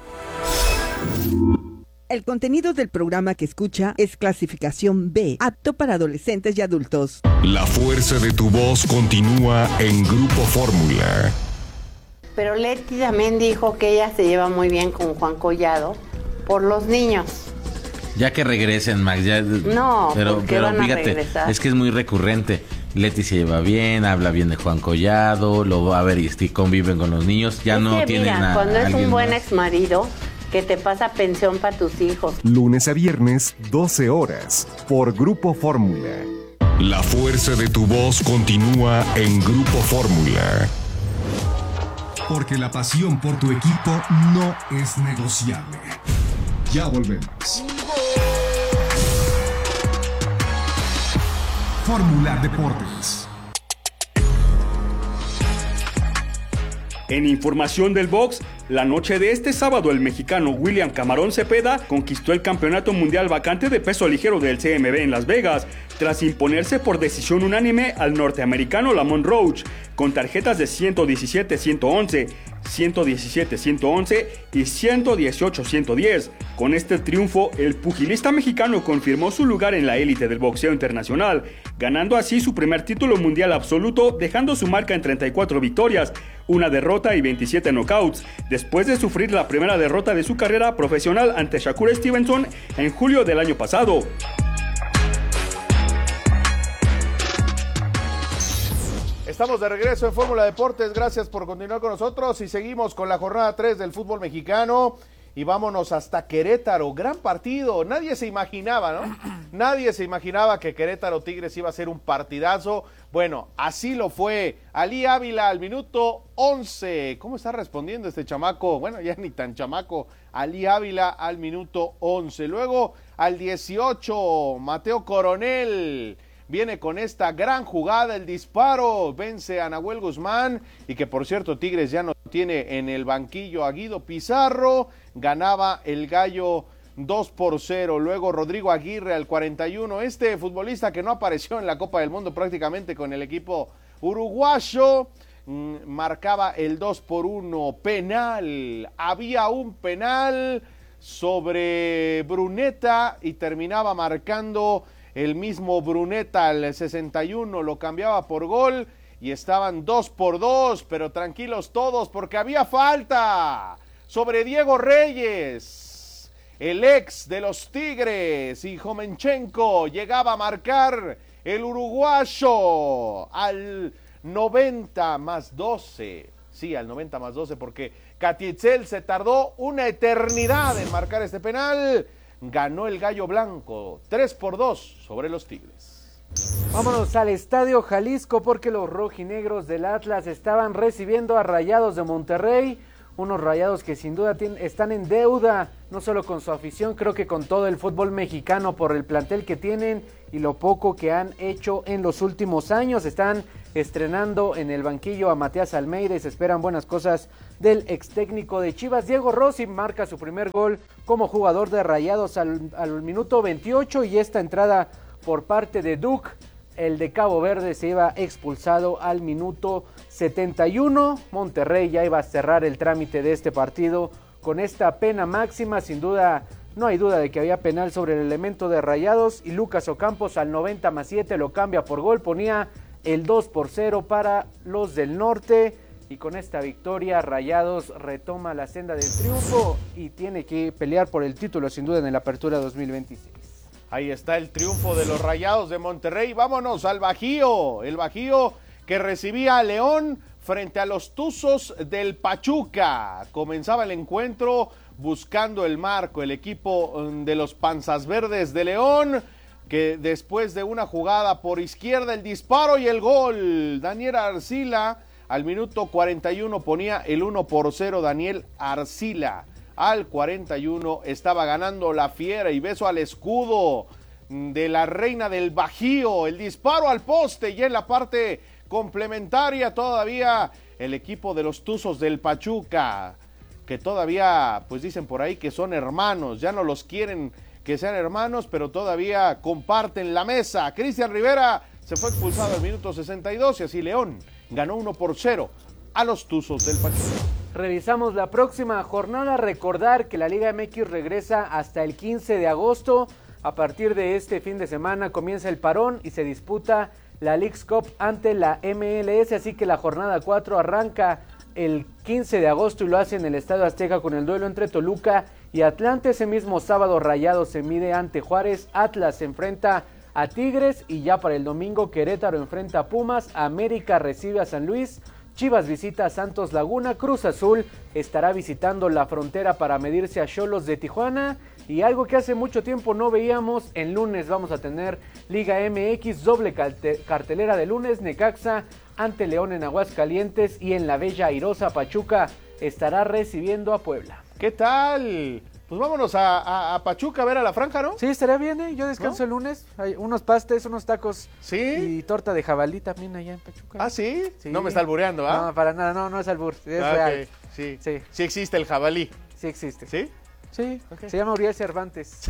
Speaker 26: El contenido del programa que escucha es clasificación B, apto para adolescentes y adultos.
Speaker 12: La fuerza de tu voz continúa en Grupo Fórmula.
Speaker 27: Pero Leti también dijo que ella se lleva muy bien con Juan Collado por los niños.
Speaker 28: Ya que regresen, Max, ya...
Speaker 27: No,
Speaker 28: pero,
Speaker 27: ¿por qué
Speaker 28: pero
Speaker 27: van a
Speaker 28: fíjate,
Speaker 27: regresar?
Speaker 28: es que es muy recurrente. Leti se lleva bien, habla bien de Juan Collado, lo va a ver y este, conviven con los niños, ya
Speaker 27: es
Speaker 28: no
Speaker 27: que,
Speaker 28: tienen
Speaker 27: mira,
Speaker 28: a
Speaker 27: cuando es
Speaker 28: alguien
Speaker 27: un buen
Speaker 28: más.
Speaker 27: exmarido que te pasa pensión para tus hijos.
Speaker 12: Lunes a viernes, doce horas, por Grupo Fórmula. La fuerza de tu voz continúa en Grupo Fórmula.
Speaker 21: Porque la pasión por tu equipo no es negociable. Ya volvemos. Fórmula Deportes.
Speaker 22: En información del box, la noche de este sábado el mexicano William Camarón Cepeda conquistó el campeonato mundial vacante de peso ligero del C M B en Las Vegas, tras imponerse por decisión unánime al norteamericano Lamont Roach, con tarjetas de ciento diecisiete a ciento once, ciento diecisiete a ciento once y ciento dieciocho a ciento diez. Con este triunfo, el pugilista mexicano confirmó su lugar en la élite del boxeo internacional, ganando así su primer título mundial absoluto, dejando su marca en treinta y cuatro victorias, una derrota y veintisiete knockouts, después de sufrir la primera derrota de su carrera profesional ante Shakur Stevenson en julio del año pasado.
Speaker 1: Estamos de regreso en Fórmula Deportes, gracias por continuar con nosotros y seguimos con la jornada tres del fútbol mexicano y vámonos hasta Querétaro, gran partido, nadie se imaginaba, ¿no? Nadie se imaginaba que Querétaro Tigres iba a ser un partidazo, bueno, así lo fue, Ali Ávila al minuto once, ¿cómo está respondiendo este chamaco? Bueno, ya ni tan chamaco, Ali Ávila al minuto once, luego al dieciocho, Mateo Coronel, viene con esta gran jugada, el disparo, vence a Nahuel Guzmán, y que por cierto Tigres ya no tiene en el banquillo a Guido Pizarro, ganaba el Gallo dos por cero, luego Rodrigo Aguirre al cuarenta y uno, este futbolista que no apareció en la Copa del Mundo prácticamente con el equipo uruguayo, mmm, marcaba el dos por uno, penal, había un penal sobre Bruneta y terminaba marcando el mismo Bruneta al sesenta y uno, lo cambiaba por gol y estaban dos por dos, pero tranquilos todos porque había falta sobre Diego Reyes, el ex de los Tigres, y Jomenchenko llegaba a marcar el uruguayo al noventa más doce, Sí, al noventa más doce, porque Catietzel se tardó una eternidad en marcar este penal. Ganó el Gallo Blanco, tres por dos sobre los Tigres.
Speaker 2: Vámonos al Estadio Jalisco porque los rojinegros del Atlas estaban recibiendo a Rayados de Monterrey. Unos Rayados que sin duda tienen, están en deuda, no solo con su afición, creo que con todo el fútbol mexicano por el plantel que tienen y lo poco que han hecho en los últimos años. Están estrenando en el banquillo a Matías Almeida y se esperan buenas cosas del ex técnico de Chivas. Diego Rossi marca su primer gol como jugador de Rayados al, al minuto veintiocho y esta entrada por parte de Duke, el de Cabo Verde, se iba expulsado al minuto setenta y uno. Monterrey ya iba a cerrar el trámite de este partido con esta pena máxima. Sin duda, no hay duda de que había penal sobre el elemento de Rayados y Lucas Ocampos al noventa más siete lo cambia por gol, ponía el dos por cero para los del norte y con esta victoria Rayados retoma la senda del triunfo y tiene que pelear por el título sin duda en la apertura dos mil veintiséis.
Speaker 1: Ahí está el triunfo de los Rayados de Monterrey. Vámonos al Bajío, el Bajío que recibía a León frente a los Tuzos del Pachuca. Comenzaba el encuentro buscando el marco, el equipo de los Panzas Verdes de León, que después de una jugada por izquierda, el disparo y el gol. Daniel Arcila al minuto cuarenta y uno ponía el uno por cero. Daniel Arcila. Al cuarenta y uno estaba ganando la Fiera y beso al escudo de la reina del Bajío. El disparo al poste y en la parte complementaria todavía el equipo de los Tuzos del Pachuca, que todavía pues dicen por ahí que son hermanos, ya no los quieren que sean hermanos, pero todavía comparten la mesa. Cristian Rivera se fue expulsado al minuto sesenta y dos y así León ganó uno por cero a los Tuzos del Pachuca.
Speaker 2: Revisamos la próxima jornada, recordar que la Liga M X regresa hasta el quince de agosto, a partir de este fin de semana comienza el parón y se disputa la Leagues Cup ante la M L S, así que la jornada cuatro arranca el quince de agosto y lo hace en el Estadio Azteca con el duelo entre Toluca y Atlante. Ese mismo sábado Rayados se mide ante Juárez, Atlas se enfrenta a Tigres y ya para el domingo Querétaro enfrenta a Pumas, América recibe a San Luis, Chivas visita a Santos Laguna, Cruz Azul estará visitando la Frontera para medirse a Xolos de Tijuana y algo que hace mucho tiempo no veíamos, el lunes vamos a tener Liga M X, doble cartelera de lunes, Necaxa ante León en Aguascalientes y en la bella airosa Pachuca estará recibiendo a Puebla.
Speaker 1: ¿Qué tal? Pues vámonos a, a, a Pachuca a ver a la franja, ¿no?
Speaker 2: Sí, estaría bien, ¿eh? Yo descanso ¿no? el lunes. Hay unos pastes, unos tacos.
Speaker 1: ¿Sí?
Speaker 2: Y torta de jabalí también allá en Pachuca.
Speaker 1: ¿Ah, sí?
Speaker 2: sí.
Speaker 1: No me está albureando, ¿ah?
Speaker 2: No, para nada, no, no es albur. Es
Speaker 1: ah,
Speaker 2: real.
Speaker 1: Okay. Sí.
Speaker 2: sí.
Speaker 1: Sí existe el jabalí.
Speaker 2: Sí existe.
Speaker 1: ¿Sí?
Speaker 2: Sí. Okay. Se llama Uriel Cervantes.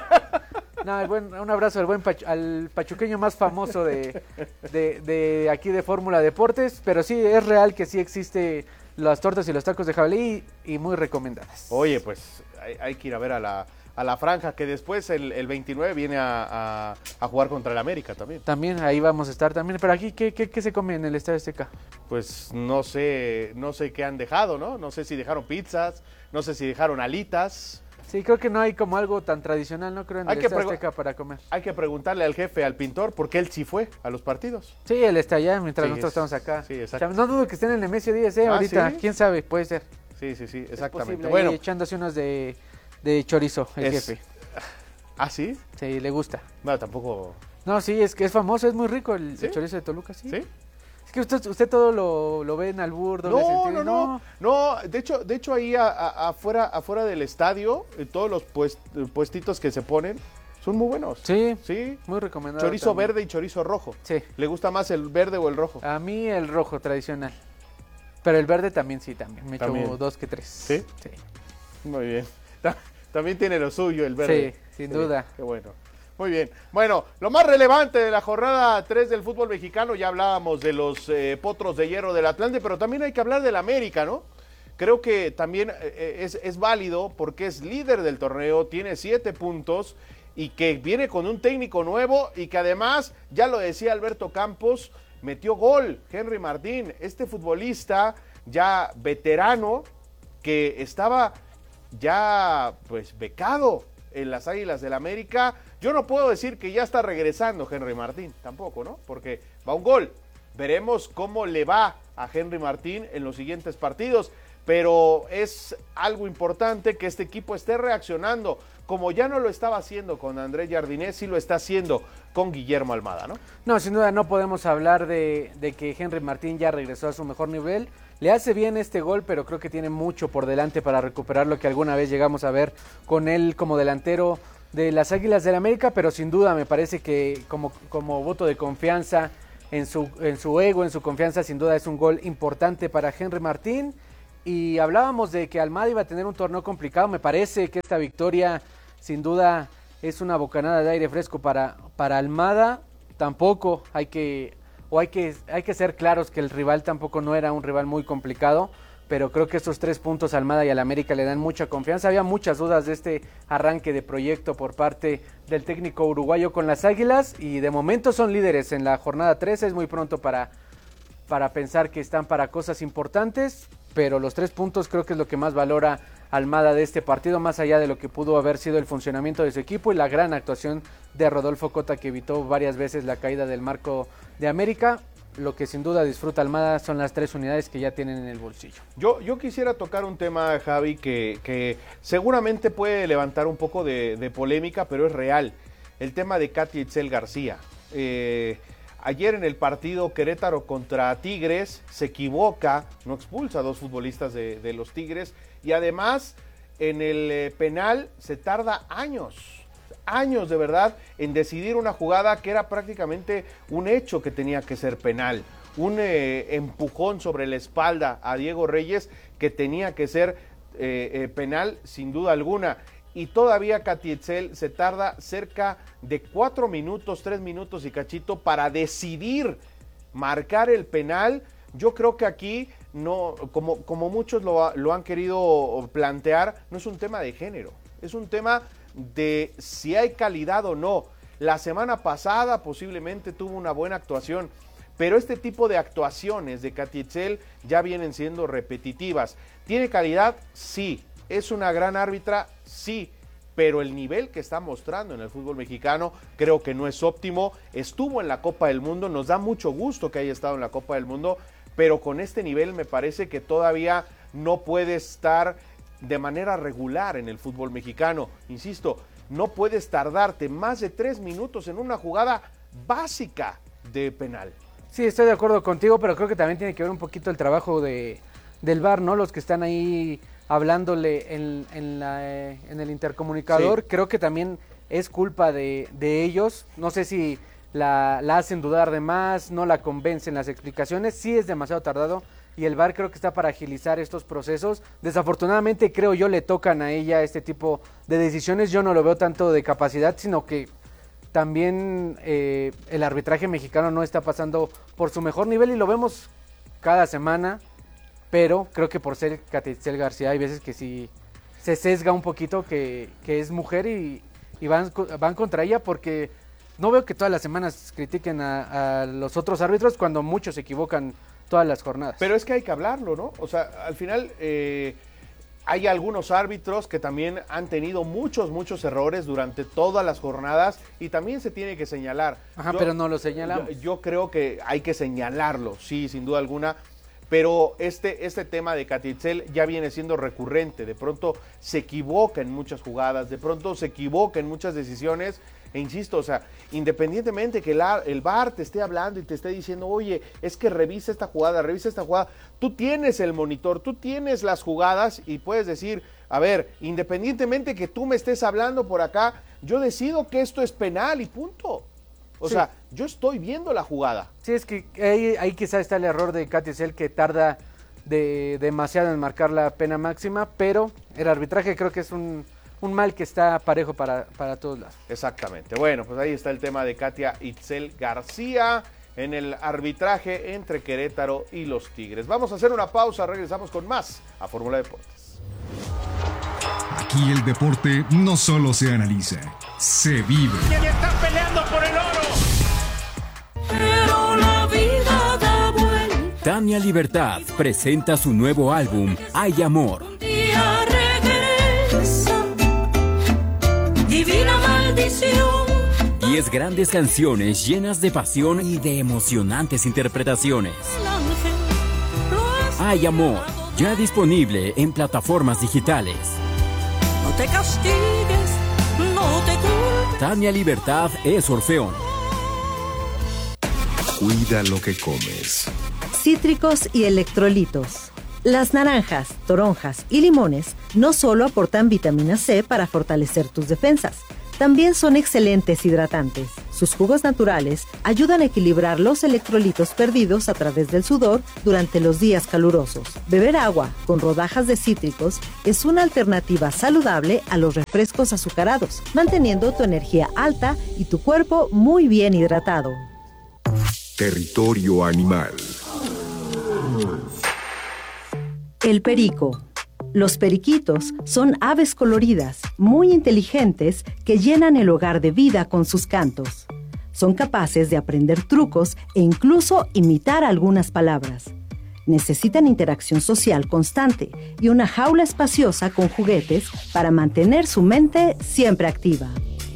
Speaker 2: No, el buen, un abrazo al buen pachu, al pachuqueño más famoso de, de, de aquí de Fórmula Deportes. Pero sí, es real que sí existe las tortas y los tacos de jabalí y muy recomendadas.
Speaker 1: Oye, pues hay, hay que ir a ver a la, a la franja, que después el, el veintinueve viene a, a, a jugar contra el América también.
Speaker 2: También, ahí vamos a estar también. Pero aquí, ¿qué, qué, qué se come en el Estadio Azteca?
Speaker 1: Pues no sé, no sé qué han dejado, ¿no? No sé si dejaron pizzas, no sé si dejaron alitas.
Speaker 2: Sí, creo que no hay como algo tan tradicional, no creo, en el Estadio Azteca para comer.
Speaker 1: Hay que preguntarle al jefe, al pintor, porque él sí fue a los partidos.
Speaker 2: Sí, él está allá mientras
Speaker 1: sí,
Speaker 2: nosotros
Speaker 1: es,
Speaker 2: estamos acá.
Speaker 1: Sí, exacto.
Speaker 2: O sea, no dudo que estén en el Nemesio Díaz, ¿eh? Ah, ahorita, ¿sí? ¿Quién sabe? Puede ser.
Speaker 1: Sí, sí, sí, exactamente.
Speaker 2: Es posible,
Speaker 1: bueno,
Speaker 2: ahí echándose unos de, de chorizo, el
Speaker 1: es...
Speaker 2: jefe.
Speaker 1: ¿Ah, sí?
Speaker 2: Sí, le gusta.
Speaker 1: No, tampoco...
Speaker 2: No, sí, es que es famoso, es muy rico el, ¿sí? el chorizo de Toluca, sí.
Speaker 1: ¿Sí?
Speaker 2: Es que usted, usted todo lo, lo ve en albur, doble
Speaker 1: no,
Speaker 2: sentido.
Speaker 1: No, no, no, de hecho, de hecho ahí a, a, afuera, afuera del estadio, eh, todos los puest, puestitos que se ponen son muy buenos.
Speaker 2: Sí,
Speaker 1: sí,
Speaker 2: muy recomendado.
Speaker 1: Chorizo
Speaker 2: también.
Speaker 1: Verde y chorizo rojo.
Speaker 2: Sí.
Speaker 1: ¿Le gusta más el verde o el rojo?
Speaker 2: A mí el rojo tradicional, pero el verde también sí, también. Me
Speaker 1: ¿También?
Speaker 2: echo dos que tres.
Speaker 1: ¿Sí?
Speaker 2: Sí.
Speaker 1: Muy bien. También tiene lo suyo el verde.
Speaker 2: Sí, sin sí, duda.
Speaker 1: Qué bueno. Muy bien. Bueno, lo más relevante de la jornada tres del fútbol mexicano, ya hablábamos de los eh, potros de hierro del Atlante, pero también hay que hablar del América, ¿no? Creo que también eh, es, es válido porque es líder del torneo, tiene siete puntos y que viene con un técnico nuevo y que además, ya lo decía Alberto Campos, metió gol Henry Martín, este futbolista ya veterano que estaba ya pues becado en las Águilas del América. Yo no puedo decir que ya está regresando Henry Martín, tampoco, ¿no? Porque va un gol, Veremos cómo le va a Henry Martín en los siguientes partidos, pero es algo importante que este equipo esté reaccionando, como ya no lo estaba haciendo con Andrés Jardinés, sí lo está haciendo con Guillermo Almada, ¿no?
Speaker 2: No, sin duda no podemos hablar de, de que Henry Martín ya regresó a su mejor nivel. Le hace bien este gol, pero creo que tiene mucho por delante para recuperar lo que alguna vez llegamos a ver con él como delantero de las Águilas del América, pero sin duda me parece que como, como voto de confianza en su, en su ego, en su confianza, sin duda es un gol importante para Henry Martín. Y hablábamos de que Almada iba a tener un torneo complicado. Me parece que esta victoria sin duda es una bocanada de aire fresco para, para Almada. Tampoco hay que, o hay que, hay que ser claros que el rival tampoco no era un rival muy complicado, pero creo que estos tres puntos a Almada y al América le dan mucha confianza. Había muchas dudas de este arranque de proyecto por parte del técnico uruguayo con las Águilas, y de momento son líderes en la jornada trece. Es muy pronto para, para pensar que están para cosas importantes, pero los tres puntos creo que es lo que más valora Almada de este partido, más allá de lo que pudo haber sido el funcionamiento de su equipo y la gran actuación de Rodolfo Cota, que evitó varias veces la caída del marco de América. Lo que sin duda disfruta Almada son las tres unidades que ya tienen en el bolsillo.
Speaker 1: Yo, yo quisiera tocar un tema, Javi, que, que seguramente puede levantar un poco de, de polémica, pero es real. El tema de Katy Itzel García. Eh, ayer en el partido Querétaro contra Tigres se equivoca, no expulsa a dos futbolistas de, de los Tigres, y además en el eh, penal se tarda años. años de verdad en decidir una jugada que era prácticamente un hecho que tenía que ser penal, un eh, empujón sobre la espalda a Diego Reyes que tenía que ser eh, eh, penal sin duda alguna, y todavía Katy Itzel se tarda cerca de cuatro minutos, tres minutos y cachito para decidir marcar el penal. Yo creo que aquí no, como, como muchos lo, lo han querido plantear, no es un tema de género, es un tema de si hay calidad o no. La semana pasada posiblemente tuvo una buena actuación, pero este tipo de actuaciones de Katy Itzel ya vienen siendo repetitivas. ¿Tiene calidad? Sí. ¿Es una gran árbitra? Sí. Pero el nivel que está mostrando en el fútbol mexicano creo que no es óptimo. Estuvo en la Copa del Mundo, nos da mucho gusto que haya estado en la Copa del Mundo, pero con este nivel me parece que todavía no puede estar de manera regular en el fútbol mexicano. Insisto, no puedes tardarte más de tres minutos en una jugada básica de penal.
Speaker 2: Sí, estoy de acuerdo contigo, pero creo que también tiene que ver un poquito el trabajo de, del V A R, ¿no? Los que están ahí hablándole en, en, la, eh, en el intercomunicador, sí. Creo que también es culpa de, de ellos. No sé si la, la hacen dudar de más, no la convencen las explicaciones, sí es demasiado tardado. Y el V A R creo que está para agilizar estos procesos. Desafortunadamente creo yo le tocan a ella este tipo de decisiones. Yo no lo veo tanto de capacidad, sino que también eh, el arbitraje mexicano no está pasando por su mejor nivel y lo vemos cada semana. Pero creo que por ser Katy Itzel García hay veces que sí se sesga un poquito que, que es mujer y, y van, van contra ella, porque no veo que todas las semanas critiquen a, a los otros árbitros cuando muchos se equivocan todas las jornadas.
Speaker 1: Pero es que hay que hablarlo, ¿no? O sea, al final eh, hay algunos árbitros que también han tenido muchos, muchos errores durante todas las jornadas y también se tiene que señalar.
Speaker 2: Ajá,
Speaker 1: yo,
Speaker 2: pero no lo señalamos.
Speaker 1: Yo, yo creo que hay que señalarlo, sí, sin duda alguna, pero este, este tema de Katy Itzel ya viene siendo recurrente. De pronto se equivoca en muchas jugadas, de pronto se equivoca en muchas decisiones. E insisto, o sea, independientemente que la, el V A R te esté hablando y te esté diciendo, oye, es que revisa esta jugada, revisa esta jugada, tú tienes el monitor, tú tienes las jugadas y puedes decir, a ver, independientemente que tú me estés hablando por acá, yo decido que esto es penal y punto. O sí. sea, yo estoy viendo la jugada.
Speaker 2: Sí, es que ahí, ahí quizá está el error de Katy Itzel, que tarda de, demasiado en marcar la pena máxima, pero el arbitraje creo que es un... un mal que está parejo para, para todos lados.
Speaker 1: Exactamente. Bueno, pues ahí está el tema de Katy Itzel García en el arbitraje entre Querétaro y los Tigres. Vamos a hacer una pausa, regresamos con más a Fórmula Deportes.
Speaker 21: Aquí el deporte no solo se analiza, se vive.
Speaker 3: ¡Y están peleando por el oro! Pero la vida da vuelta.
Speaker 13: Tania Libertad presenta su nuevo álbum, Hay Amor.
Speaker 3: Un día regresa. Divina maldición.
Speaker 4: diez grandes canciones llenas de pasión y de emocionantes interpretaciones. Hay amor, ya disponible en plataformas digitales.
Speaker 3: No te castigues, no te culpes.
Speaker 4: Tania Libertad es Orfeón.
Speaker 12: Cuida lo que comes.
Speaker 20: Cítricos y electrolitos. Las naranjas, toronjas y limones no solo aportan vitamina C para fortalecer tus defensas, también son excelentes hidratantes. Sus jugos naturales ayudan a equilibrar los electrolitos perdidos a través del sudor durante los días calurosos. Beber agua con rodajas de cítricos es una alternativa saludable a los refrescos azucarados, manteniendo tu energía alta y tu cuerpo muy bien hidratado.
Speaker 12: Territorio animal.
Speaker 20: El perico. Los periquitos son aves coloridas, muy inteligentes, que llenan el hogar de vida con sus cantos. Son capaces de aprender trucos e incluso imitar algunas palabras. Necesitan interacción social constante y una jaula espaciosa con juguetes para mantener su mente siempre activa.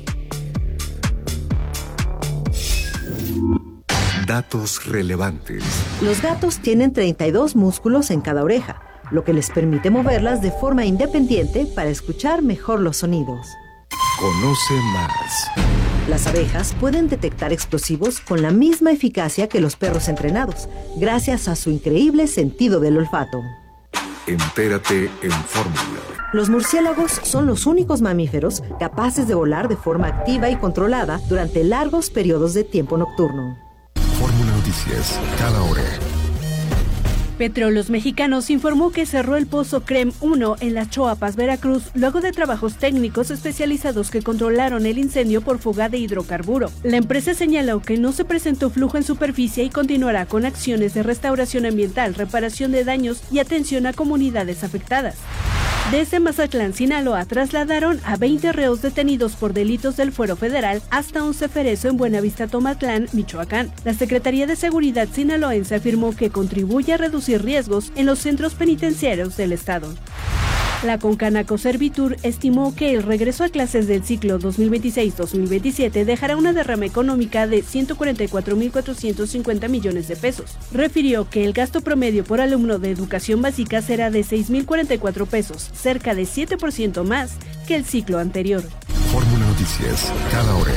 Speaker 12: Datos relevantes.
Speaker 20: Los gatos tienen treinta y dos músculos en cada oreja, lo que les permite moverlas de forma independiente para escuchar mejor los sonidos.
Speaker 12: Conoce más.
Speaker 20: Las abejas pueden detectar explosivos con la misma eficacia que los perros entrenados, gracias a su increíble sentido del olfato.
Speaker 12: Entérate en Fórmula.
Speaker 20: Los murciélagos son los únicos mamíferos capaces de volar de forma activa y controlada durante largos periodos de tiempo nocturno.
Speaker 12: Fórmula Noticias, cada hora.
Speaker 8: Petróleos Mexicanos informó que cerró el pozo CREM uno en Las Choapas, Veracruz, luego de trabajos técnicos especializados que controlaron el incendio por fuga de hidrocarburo. La empresa señaló que no se presentó flujo en superficie y continuará con acciones de restauración ambiental, reparación de daños y atención a comunidades afectadas. Desde Mazatlán, Sinaloa, trasladaron a veinte reos detenidos por delitos del fuero federal hasta un ceferezo en Buenavista, Tomatlán, Michoacán. La Secretaría de Seguridad sinaloense afirmó que contribuye a reducir riesgos en los centros penitenciarios del estado. La Concanaco Servitur estimó que el regreso a clases del ciclo dos mil veintiséis dos mil veintisiete dejará una derrama económica de ciento cuarenta y cuatro mil cuatrocientos cincuenta millones de pesos. Refirió que el gasto promedio por alumno de educación básica será de seis mil cuarenta y cuatro pesos, cerca de siete por ciento más que el ciclo anterior.
Speaker 12: Fórmula Noticias, cada hora.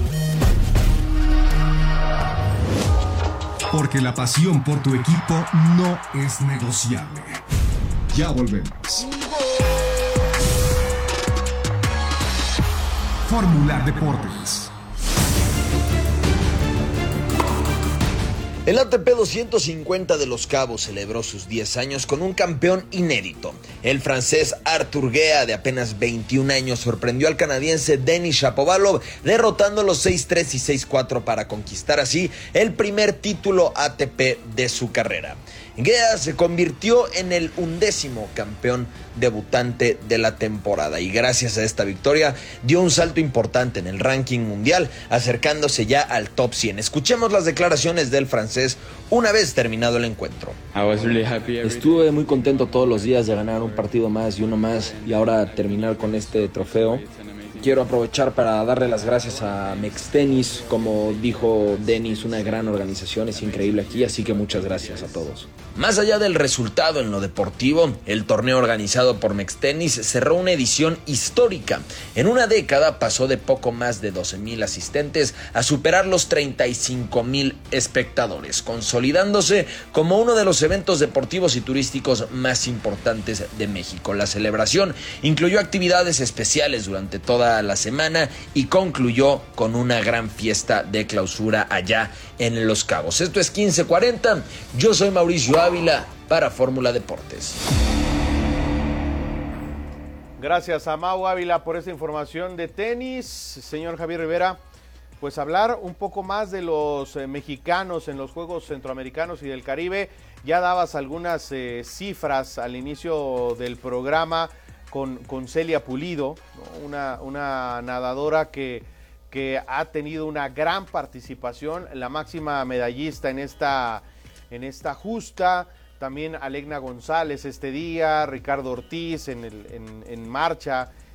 Speaker 21: Porque la pasión por tu equipo no es negociable. Ya volvemos. Fórmula Deportes.
Speaker 11: El A T P doscientos cincuenta de Los Cabos celebró sus diez años con un campeón inédito. El francés Arthur Guéa, de apenas veintiún años, sorprendió al canadiense Denis Shapovalov, derrotándolo seis tres y seis cuatro para conquistar así el primer título A T P de su carrera. Guéa se convirtió en el undécimo campeón debutante de la temporada y gracias a esta victoria dio un salto importante en el ranking mundial, acercándose ya al top cien. Escuchemos las declaraciones del francés una vez terminado el encuentro.
Speaker 14: Estuve muy contento todos los días de ganar un partido más y uno más y ahora terminar con este trofeo. Quiero aprovechar para darle las gracias a Mextenis, como dijo Denis, una gran organización, es increíble aquí, así que muchas gracias a todos.
Speaker 11: Más allá del resultado en lo deportivo, el torneo organizado por Mextenis cerró una edición histórica. En una década pasó de poco más de doce mil asistentes a superar los treinta y cinco mil espectadores, consolidándose como uno de los eventos deportivos y turísticos más importantes de México. La celebración incluyó actividades especiales durante toda la semana y concluyó con una gran fiesta de clausura allá en Los Cabos. Esto es quince cuarenta, yo soy Mauricio Ávila para Fórmula Deportes.
Speaker 1: Gracias a Mau Ávila por esta información de tenis. Señor Javier Rivera, pues hablar un poco más de los eh, mexicanos en los Juegos Centroamericanos y del Caribe. Ya dabas algunas eh, cifras al inicio del programa con, con Celia Pulido, ¿no? una, una nadadora que, que ha tenido una gran participación, la máxima medallista en esta, en esta justa. También Alegna González este día, Ricardo Ortiz en, el, en, en marcha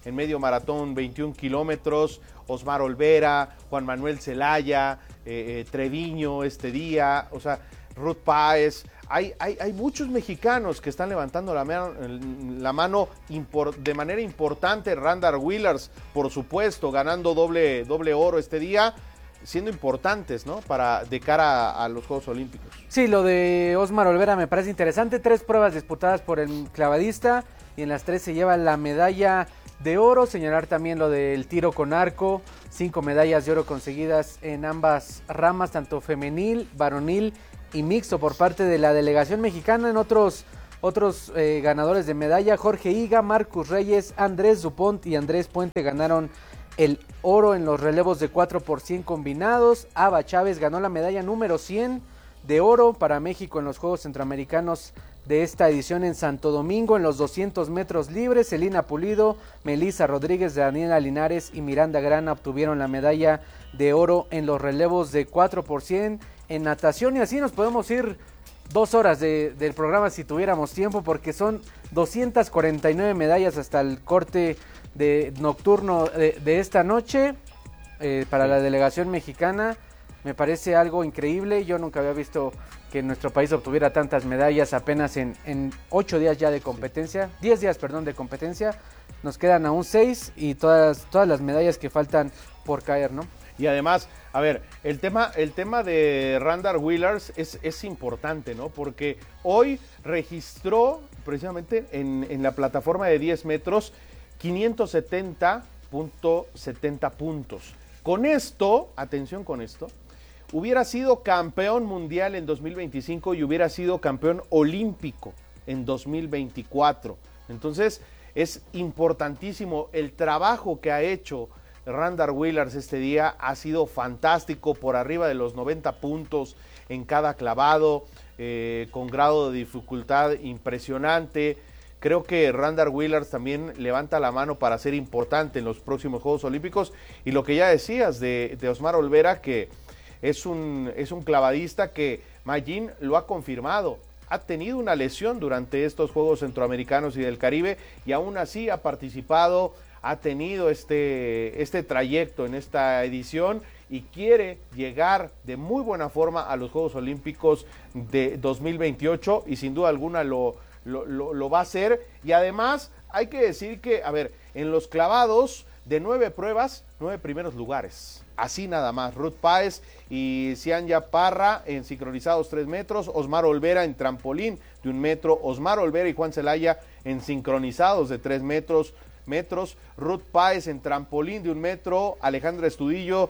Speaker 1: en medio maratón veintiún kilómetros, Osmar Olvera, Juan Manuel Zelaya, eh, eh, Treviño este día, o sea, Ruth Páez. Hay, hay, hay muchos mexicanos que están levantando la mano, la mano impor, de manera importante. Randall Willers, por supuesto, ganando doble, doble oro este día, siendo importantes, ¿no? Para de cara a, a los Juegos Olímpicos.
Speaker 2: Sí, lo de Osmar Olvera me parece interesante. Tres pruebas disputadas por el clavadista y en las tres se lleva la medalla de oro. Señalar también lo del tiro con arco, cinco medallas de oro conseguidas en ambas ramas, tanto femenil, varonil y mixto por parte de la delegación mexicana. En otros otros eh, ganadores de medalla, Jorge Higa, Marcus Reyes, Andrés Dupont y Andrés Puente ganaron el oro en los relevos de cuatro por cien combinados. Ava Chávez ganó la medalla número cien de oro para México en los Juegos Centroamericanos de esta edición en Santo Domingo. En los doscientos metros libres, Celina Pulido, Melissa Rodríguez, Daniela Linares y Miranda Grana obtuvieron la medalla de oro en los relevos de cuatro por cien en natación. Y así nos podemos ir dos horas de, del programa si tuviéramos tiempo, porque son doscientas cuarenta y nueve medallas hasta el corte de nocturno de, de esta noche eh, para sí. La delegación mexicana. Me parece algo increíble. Yo nunca había visto que nuestro país obtuviera tantas medallas apenas en, en ocho días ya de competencia, diez días, perdón, de competencia. Nos quedan aún seis y todas, todas las medallas que faltan por caer, ¿no?
Speaker 1: Y además, a ver, el tema, el tema de Randall Willers es, es importante, ¿no? Porque hoy registró precisamente en, en la plataforma de diez metros quinientos setenta punto setenta puntos. Con esto, atención con esto, hubiera sido campeón mundial en dos mil veinticinco y hubiera sido campeón olímpico en dos mil veinticuatro. Entonces, es importantísimo el trabajo que ha hecho Randall Willers este día. Ha sido fantástico, por arriba de los noventa puntos en cada clavado, eh, con grado de dificultad impresionante. Creo que Randall Willers también levanta la mano para ser importante en los próximos Juegos Olímpicos. Y lo que ya decías de, de Osmar Olvera, que es un, es un clavadista que Mayín lo ha confirmado. Ha tenido una lesión durante estos Juegos Centroamericanos y del Caribe y aún así ha participado, ha tenido este, este trayecto en esta edición y quiere llegar de muy buena forma a los Juegos Olímpicos de dos mil veintiocho y sin duda alguna lo Lo, lo, lo va a hacer. Y además hay que decir que, a ver, en los clavados de nueve pruebas, nueve primeros lugares, así nada más. Ruth Páez y Cianya Parra en sincronizados tres metros, Osmar Olvera en trampolín de un metro, Osmar Olvera y Juan Zelaya en sincronizados de tres metros, metros, Ruth Páez en trampolín de un metro, Alejandra Estudillo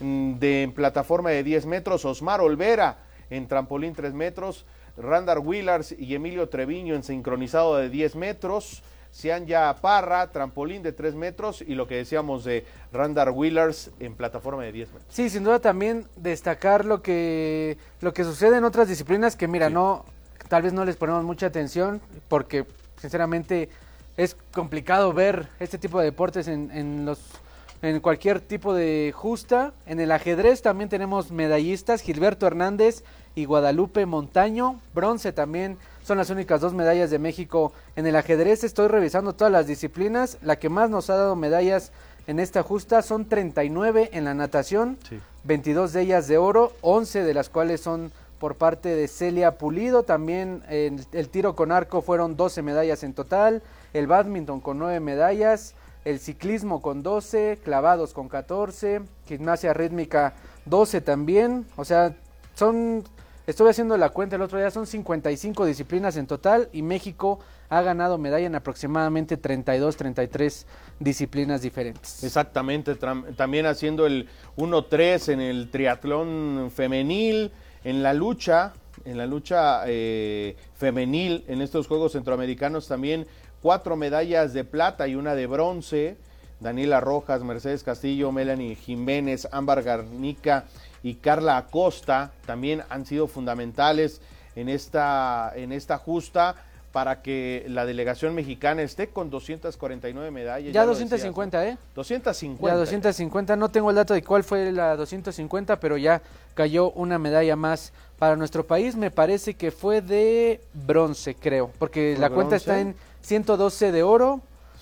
Speaker 1: de en plataforma de diez metros, Osmar Olvera en trampolín tres metros, Randall Willers y Emilio Treviño en sincronizado de diez metros, Cianya Parra, trampolín de tres metros y lo que decíamos de Randall Willers en plataforma de diez metros.
Speaker 2: Sí, sin duda también destacar lo que, lo que sucede en otras disciplinas que mira, sí. no, tal vez no les ponemos mucha atención porque sinceramente es complicado ver este tipo de deportes en, en los... en cualquier tipo de justa. En el ajedrez también tenemos medallistas, Gilberto Hernández y Guadalupe Montaño, bronce también, son las únicas dos medallas de México en el ajedrez. Estoy revisando todas las disciplinas, la que más nos ha dado medallas en esta justa son treinta y nueve en la natación, sí. veintidós de ellas de oro, once de las cuales son por parte de Celia Pulido. También el, el tiro con arco fueron doce medallas en total, el bádminton con nueve medallas, el ciclismo con doce, clavados con catorce, gimnasia rítmica doce también. O sea, son, estuve haciendo la cuenta el otro día, son cincuenta y cinco disciplinas en total y México ha ganado medalla en aproximadamente treinta y dos, treinta y tres disciplinas diferentes.
Speaker 1: Exactamente, también haciendo el uno tres en el triatlón femenil, en la lucha, en la lucha eh, femenil en estos Juegos Centroamericanos también cuatro medallas de plata y una de bronce. Daniela Rojas, Mercedes Castillo, Melanie Jiménez, Ámbar Garnica y Carla Acosta también han sido fundamentales en esta, en esta justa para que la delegación mexicana esté con doscientas cuarenta y nueve medallas.
Speaker 2: Ya, ya doscientas cincuenta, ¿eh?
Speaker 1: doscientas cincuenta.
Speaker 2: Ya doscientas cincuenta, no tengo el dato de cuál fue la doscientos cincuenta, pero ya cayó una medalla más para nuestro país. Me parece que fue de bronce, creo, porque la bronce? Cuenta está en ciento doce de oro,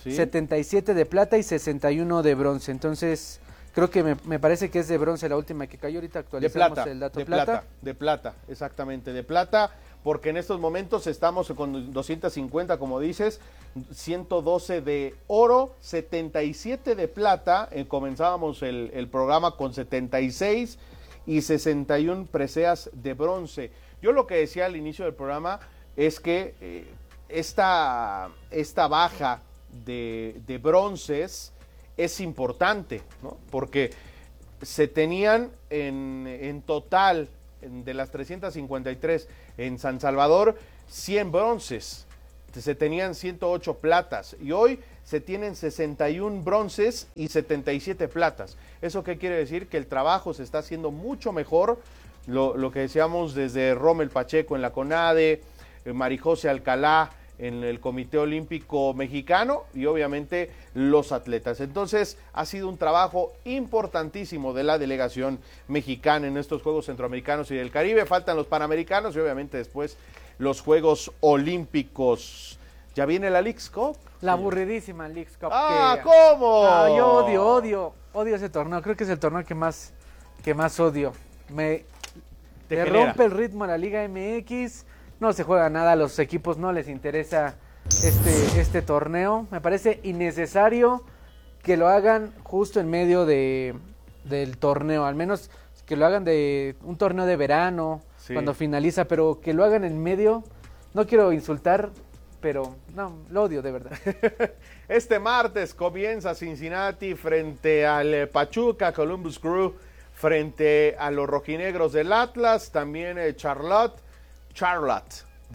Speaker 2: sí. setenta y siete de plata y sesenta y uno de bronce. Entonces, creo que me, me parece que es de bronce la última que cayó. Ahorita actualizamos
Speaker 1: de plata,
Speaker 2: el dato.
Speaker 1: De
Speaker 2: plata.
Speaker 1: plata, de plata, exactamente, de plata, porque en estos momentos estamos con doscientos cincuenta, como dices, ciento doce de oro, setenta y siete de plata. Eh, comenzábamos el, el programa con setenta y seis y sesenta y uno preseas de bronce. Yo lo que decía al inicio del programa es que eh, esta, esta baja de, de bronces es importante, ¿no? Porque se tenían en, en total, en, de las trescientas cincuenta y tres en San Salvador, cien bronces, se tenían ciento ocho platas y hoy se tienen sesenta y uno bronces y setenta y siete platas. ¿Eso qué quiere decir? Que el trabajo se está haciendo mucho mejor, lo, lo que decíamos desde Rommel Pacheco en la CONADE, Marijose Alcalá en el Comité Olímpico Mexicano y obviamente los atletas. Entonces ha sido un trabajo importantísimo de la delegación mexicana en estos Juegos Centroamericanos y del Caribe. Faltan los Panamericanos y obviamente después los Juegos Olímpicos. ¿Ya viene la Leagues Cup?
Speaker 2: La aburridísima Leagues Cup.
Speaker 1: ¡Ah, que... cómo!
Speaker 2: Ah, yo odio, odio, odio ese torneo. Creo que es el torneo que más, que más odio. Me, me rompe el ritmo a la Liga M X. No se juega nada, a los equipos no les interesa este, este torneo. Me parece innecesario que lo hagan justo en medio de, del torneo. Al menos que lo hagan de un torneo de verano, sí, cuando finaliza, pero que lo hagan en medio. No quiero insultar, pero no, lo odio de verdad.
Speaker 1: Este martes comienza Cincinnati frente al Pachuca, Columbus Crew frente a los rojinegros del Atlas, también eh, Charlotte, Charlotte,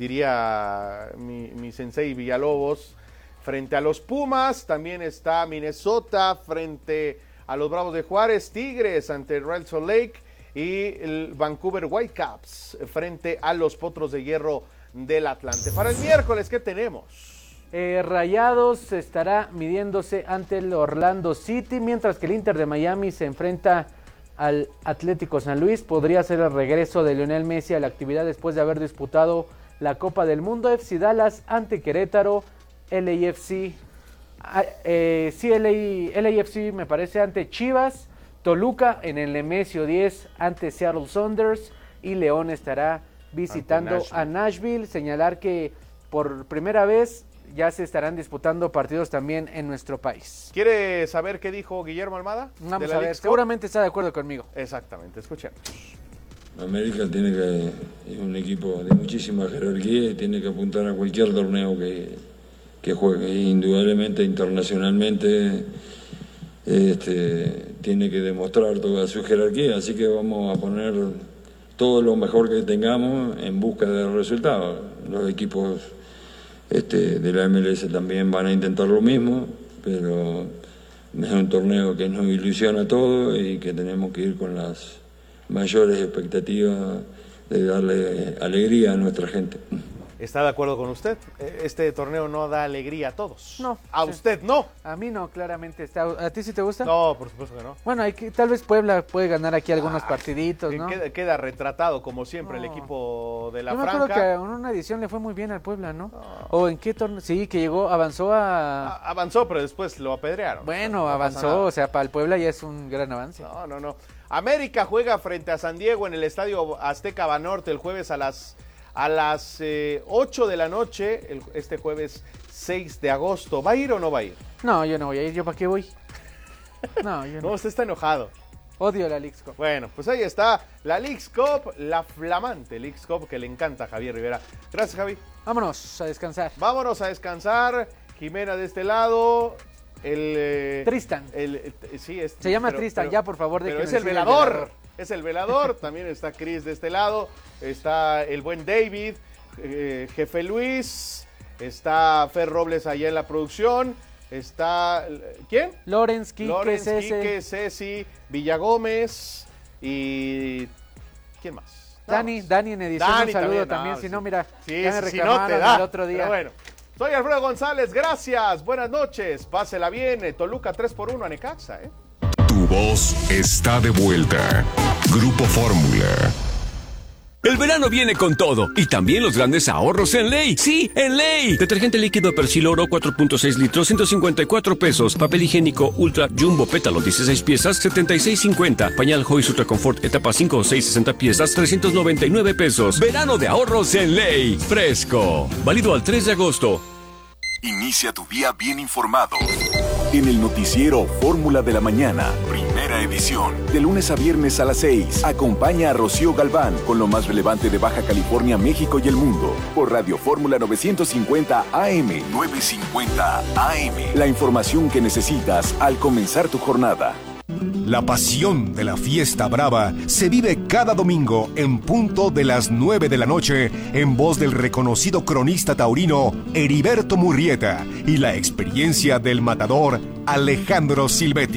Speaker 1: diría mi, mi sensei Villalobos, frente a los Pumas. También está Minnesota frente a los Bravos de Juárez, Tigres ante el Real Salt Lake y el Vancouver Whitecaps frente a los Potros de Hierro del Atlante. Para el miércoles, ¿qué tenemos?
Speaker 2: Eh, Rayados estará midiéndose ante el Orlando City, mientras que el Inter de Miami se enfrenta al Atlético San Luis. Podría ser el regreso de Lionel Messi a la actividad después de haber disputado la Copa del Mundo. F C Dallas ante Querétaro, L A F C, eh, sí, L A, L A F C me parece ante Chivas, Toluca en el Nemesio diez ante Seattle Sounders y León estará visitando Nashville. a Nashville. Señalar que por primera vez ya se estarán disputando partidos también en nuestro país.
Speaker 1: ¿Quiere saber qué dijo Guillermo Almada?
Speaker 2: Vamos a ver, seguramente está de acuerdo conmigo.
Speaker 1: Exactamente, escuchemos.
Speaker 5: América tiene que, es un equipo de muchísima jerarquía y tiene que apuntar a cualquier torneo que, que juegue. Indudablemente, internacionalmente, este, tiene que demostrar toda su jerarquía, así que vamos a poner todo lo mejor que tengamos en busca de resultados. Los equipos Este, de la M L S también van a intentar lo mismo, pero es un torneo que nos ilusiona a todos y que tenemos que ir con las mayores expectativas de darle alegría a nuestra gente.
Speaker 1: ¿Está de acuerdo con usted? Este torneo no da alegría a todos.
Speaker 2: No.
Speaker 1: ¿A
Speaker 2: sí.
Speaker 1: usted no?
Speaker 2: A mí no, claramente. Está. ¿A ti sí te gusta?
Speaker 1: No, por supuesto que no.
Speaker 2: Bueno, hay que, tal vez Puebla puede ganar aquí algunos ah, partiditos, ¿no?
Speaker 1: Queda, queda retratado, como siempre, no. el equipo de la
Speaker 2: Yo me
Speaker 1: Franca.
Speaker 2: acuerdo que en una edición le fue muy bien al Puebla, ¿no? no. ¿O en qué torneo? Sí, que llegó, avanzó a...
Speaker 1: a... Avanzó, pero después lo apedrearon.
Speaker 2: Bueno,
Speaker 1: o sea, no
Speaker 2: avanzó, o sea, para el Puebla ya es un gran avance.
Speaker 1: No, no, no. América juega frente a San Diego en el Estadio Azteca Banorte el jueves a las... A las eh, ocho de la noche, el, este jueves seis de agosto. ¿Va a ir o no va a ir?
Speaker 2: No, yo no voy a ir. ¿Yo para qué voy? No, yo no.
Speaker 1: No, usted está enojado.
Speaker 2: Odio la Leagues Cup.
Speaker 1: Bueno, pues ahí está la Leagues Cup, la flamante Leagues Cup que le encanta a Javier Rivera. Gracias, Javi.
Speaker 2: Vámonos a descansar.
Speaker 1: Vámonos a descansar. Jimena de este lado. El... Eh,
Speaker 2: Tristan.
Speaker 1: El, eh, sí, es,
Speaker 2: Se llama
Speaker 1: pero,
Speaker 2: Tristan,
Speaker 1: pero,
Speaker 2: ya por favor.
Speaker 1: Pero es el velador. el velador. Es el velador. También está Chris de este lado. Está el buen David, eh, Jefe Luis. Está Fer Robles allá en la producción. Está... ¿Quién?
Speaker 2: Lorenz, Quique,
Speaker 1: Lorenz,
Speaker 2: Ceci.
Speaker 1: Quique, Ceci, Villagómez y... ¿Quién más?
Speaker 2: Dani,
Speaker 1: Vamos.
Speaker 2: Dani en edición,
Speaker 1: Dani
Speaker 2: un saludo
Speaker 1: también,
Speaker 2: también.
Speaker 1: No,
Speaker 2: si
Speaker 1: sí.
Speaker 2: no, mira,
Speaker 1: sí,
Speaker 2: ya me
Speaker 1: si
Speaker 2: reclamaron
Speaker 1: no te da,
Speaker 2: el otro día.
Speaker 1: Pero bueno, soy Alfredo González, gracias, buenas noches, pásela bien. Toluca tres por uno a Necaxa, ¿eh?
Speaker 21: Tu voz está de vuelta. Grupo Fórmula.
Speaker 13: El verano viene con todo y también los grandes ahorros en Ley. Sí, en Ley. Detergente líquido Persil Oro cuatro punto seis litros, ciento cincuenta y cuatro pesos. Papel higiénico Ultra Jumbo Pétalo dieciséis piezas, setenta y seis cincuenta. Pañal Joy Ultra Confort etapa cinco o seis, sesenta piezas, trescientos noventa y nueve pesos. Verano de ahorros en Ley. Fresco. Válido al tres de agosto.
Speaker 19: Inicia tu día bien informado. En el noticiero Fórmula de la Mañana, primera edición. De lunes a viernes a las seis. Acompaña a Rocío Galván con lo más relevante de Baja California, México y el mundo. Por Radio Fórmula novecientos cincuenta A M. novecientos cincuenta A M. La información que necesitas al comenzar tu jornada.
Speaker 21: La pasión de la fiesta brava se vive cada domingo en punto de las nueve de la noche en voz del reconocido cronista taurino Heriberto Murrieta y la experiencia del matador Alejandro Silvetti.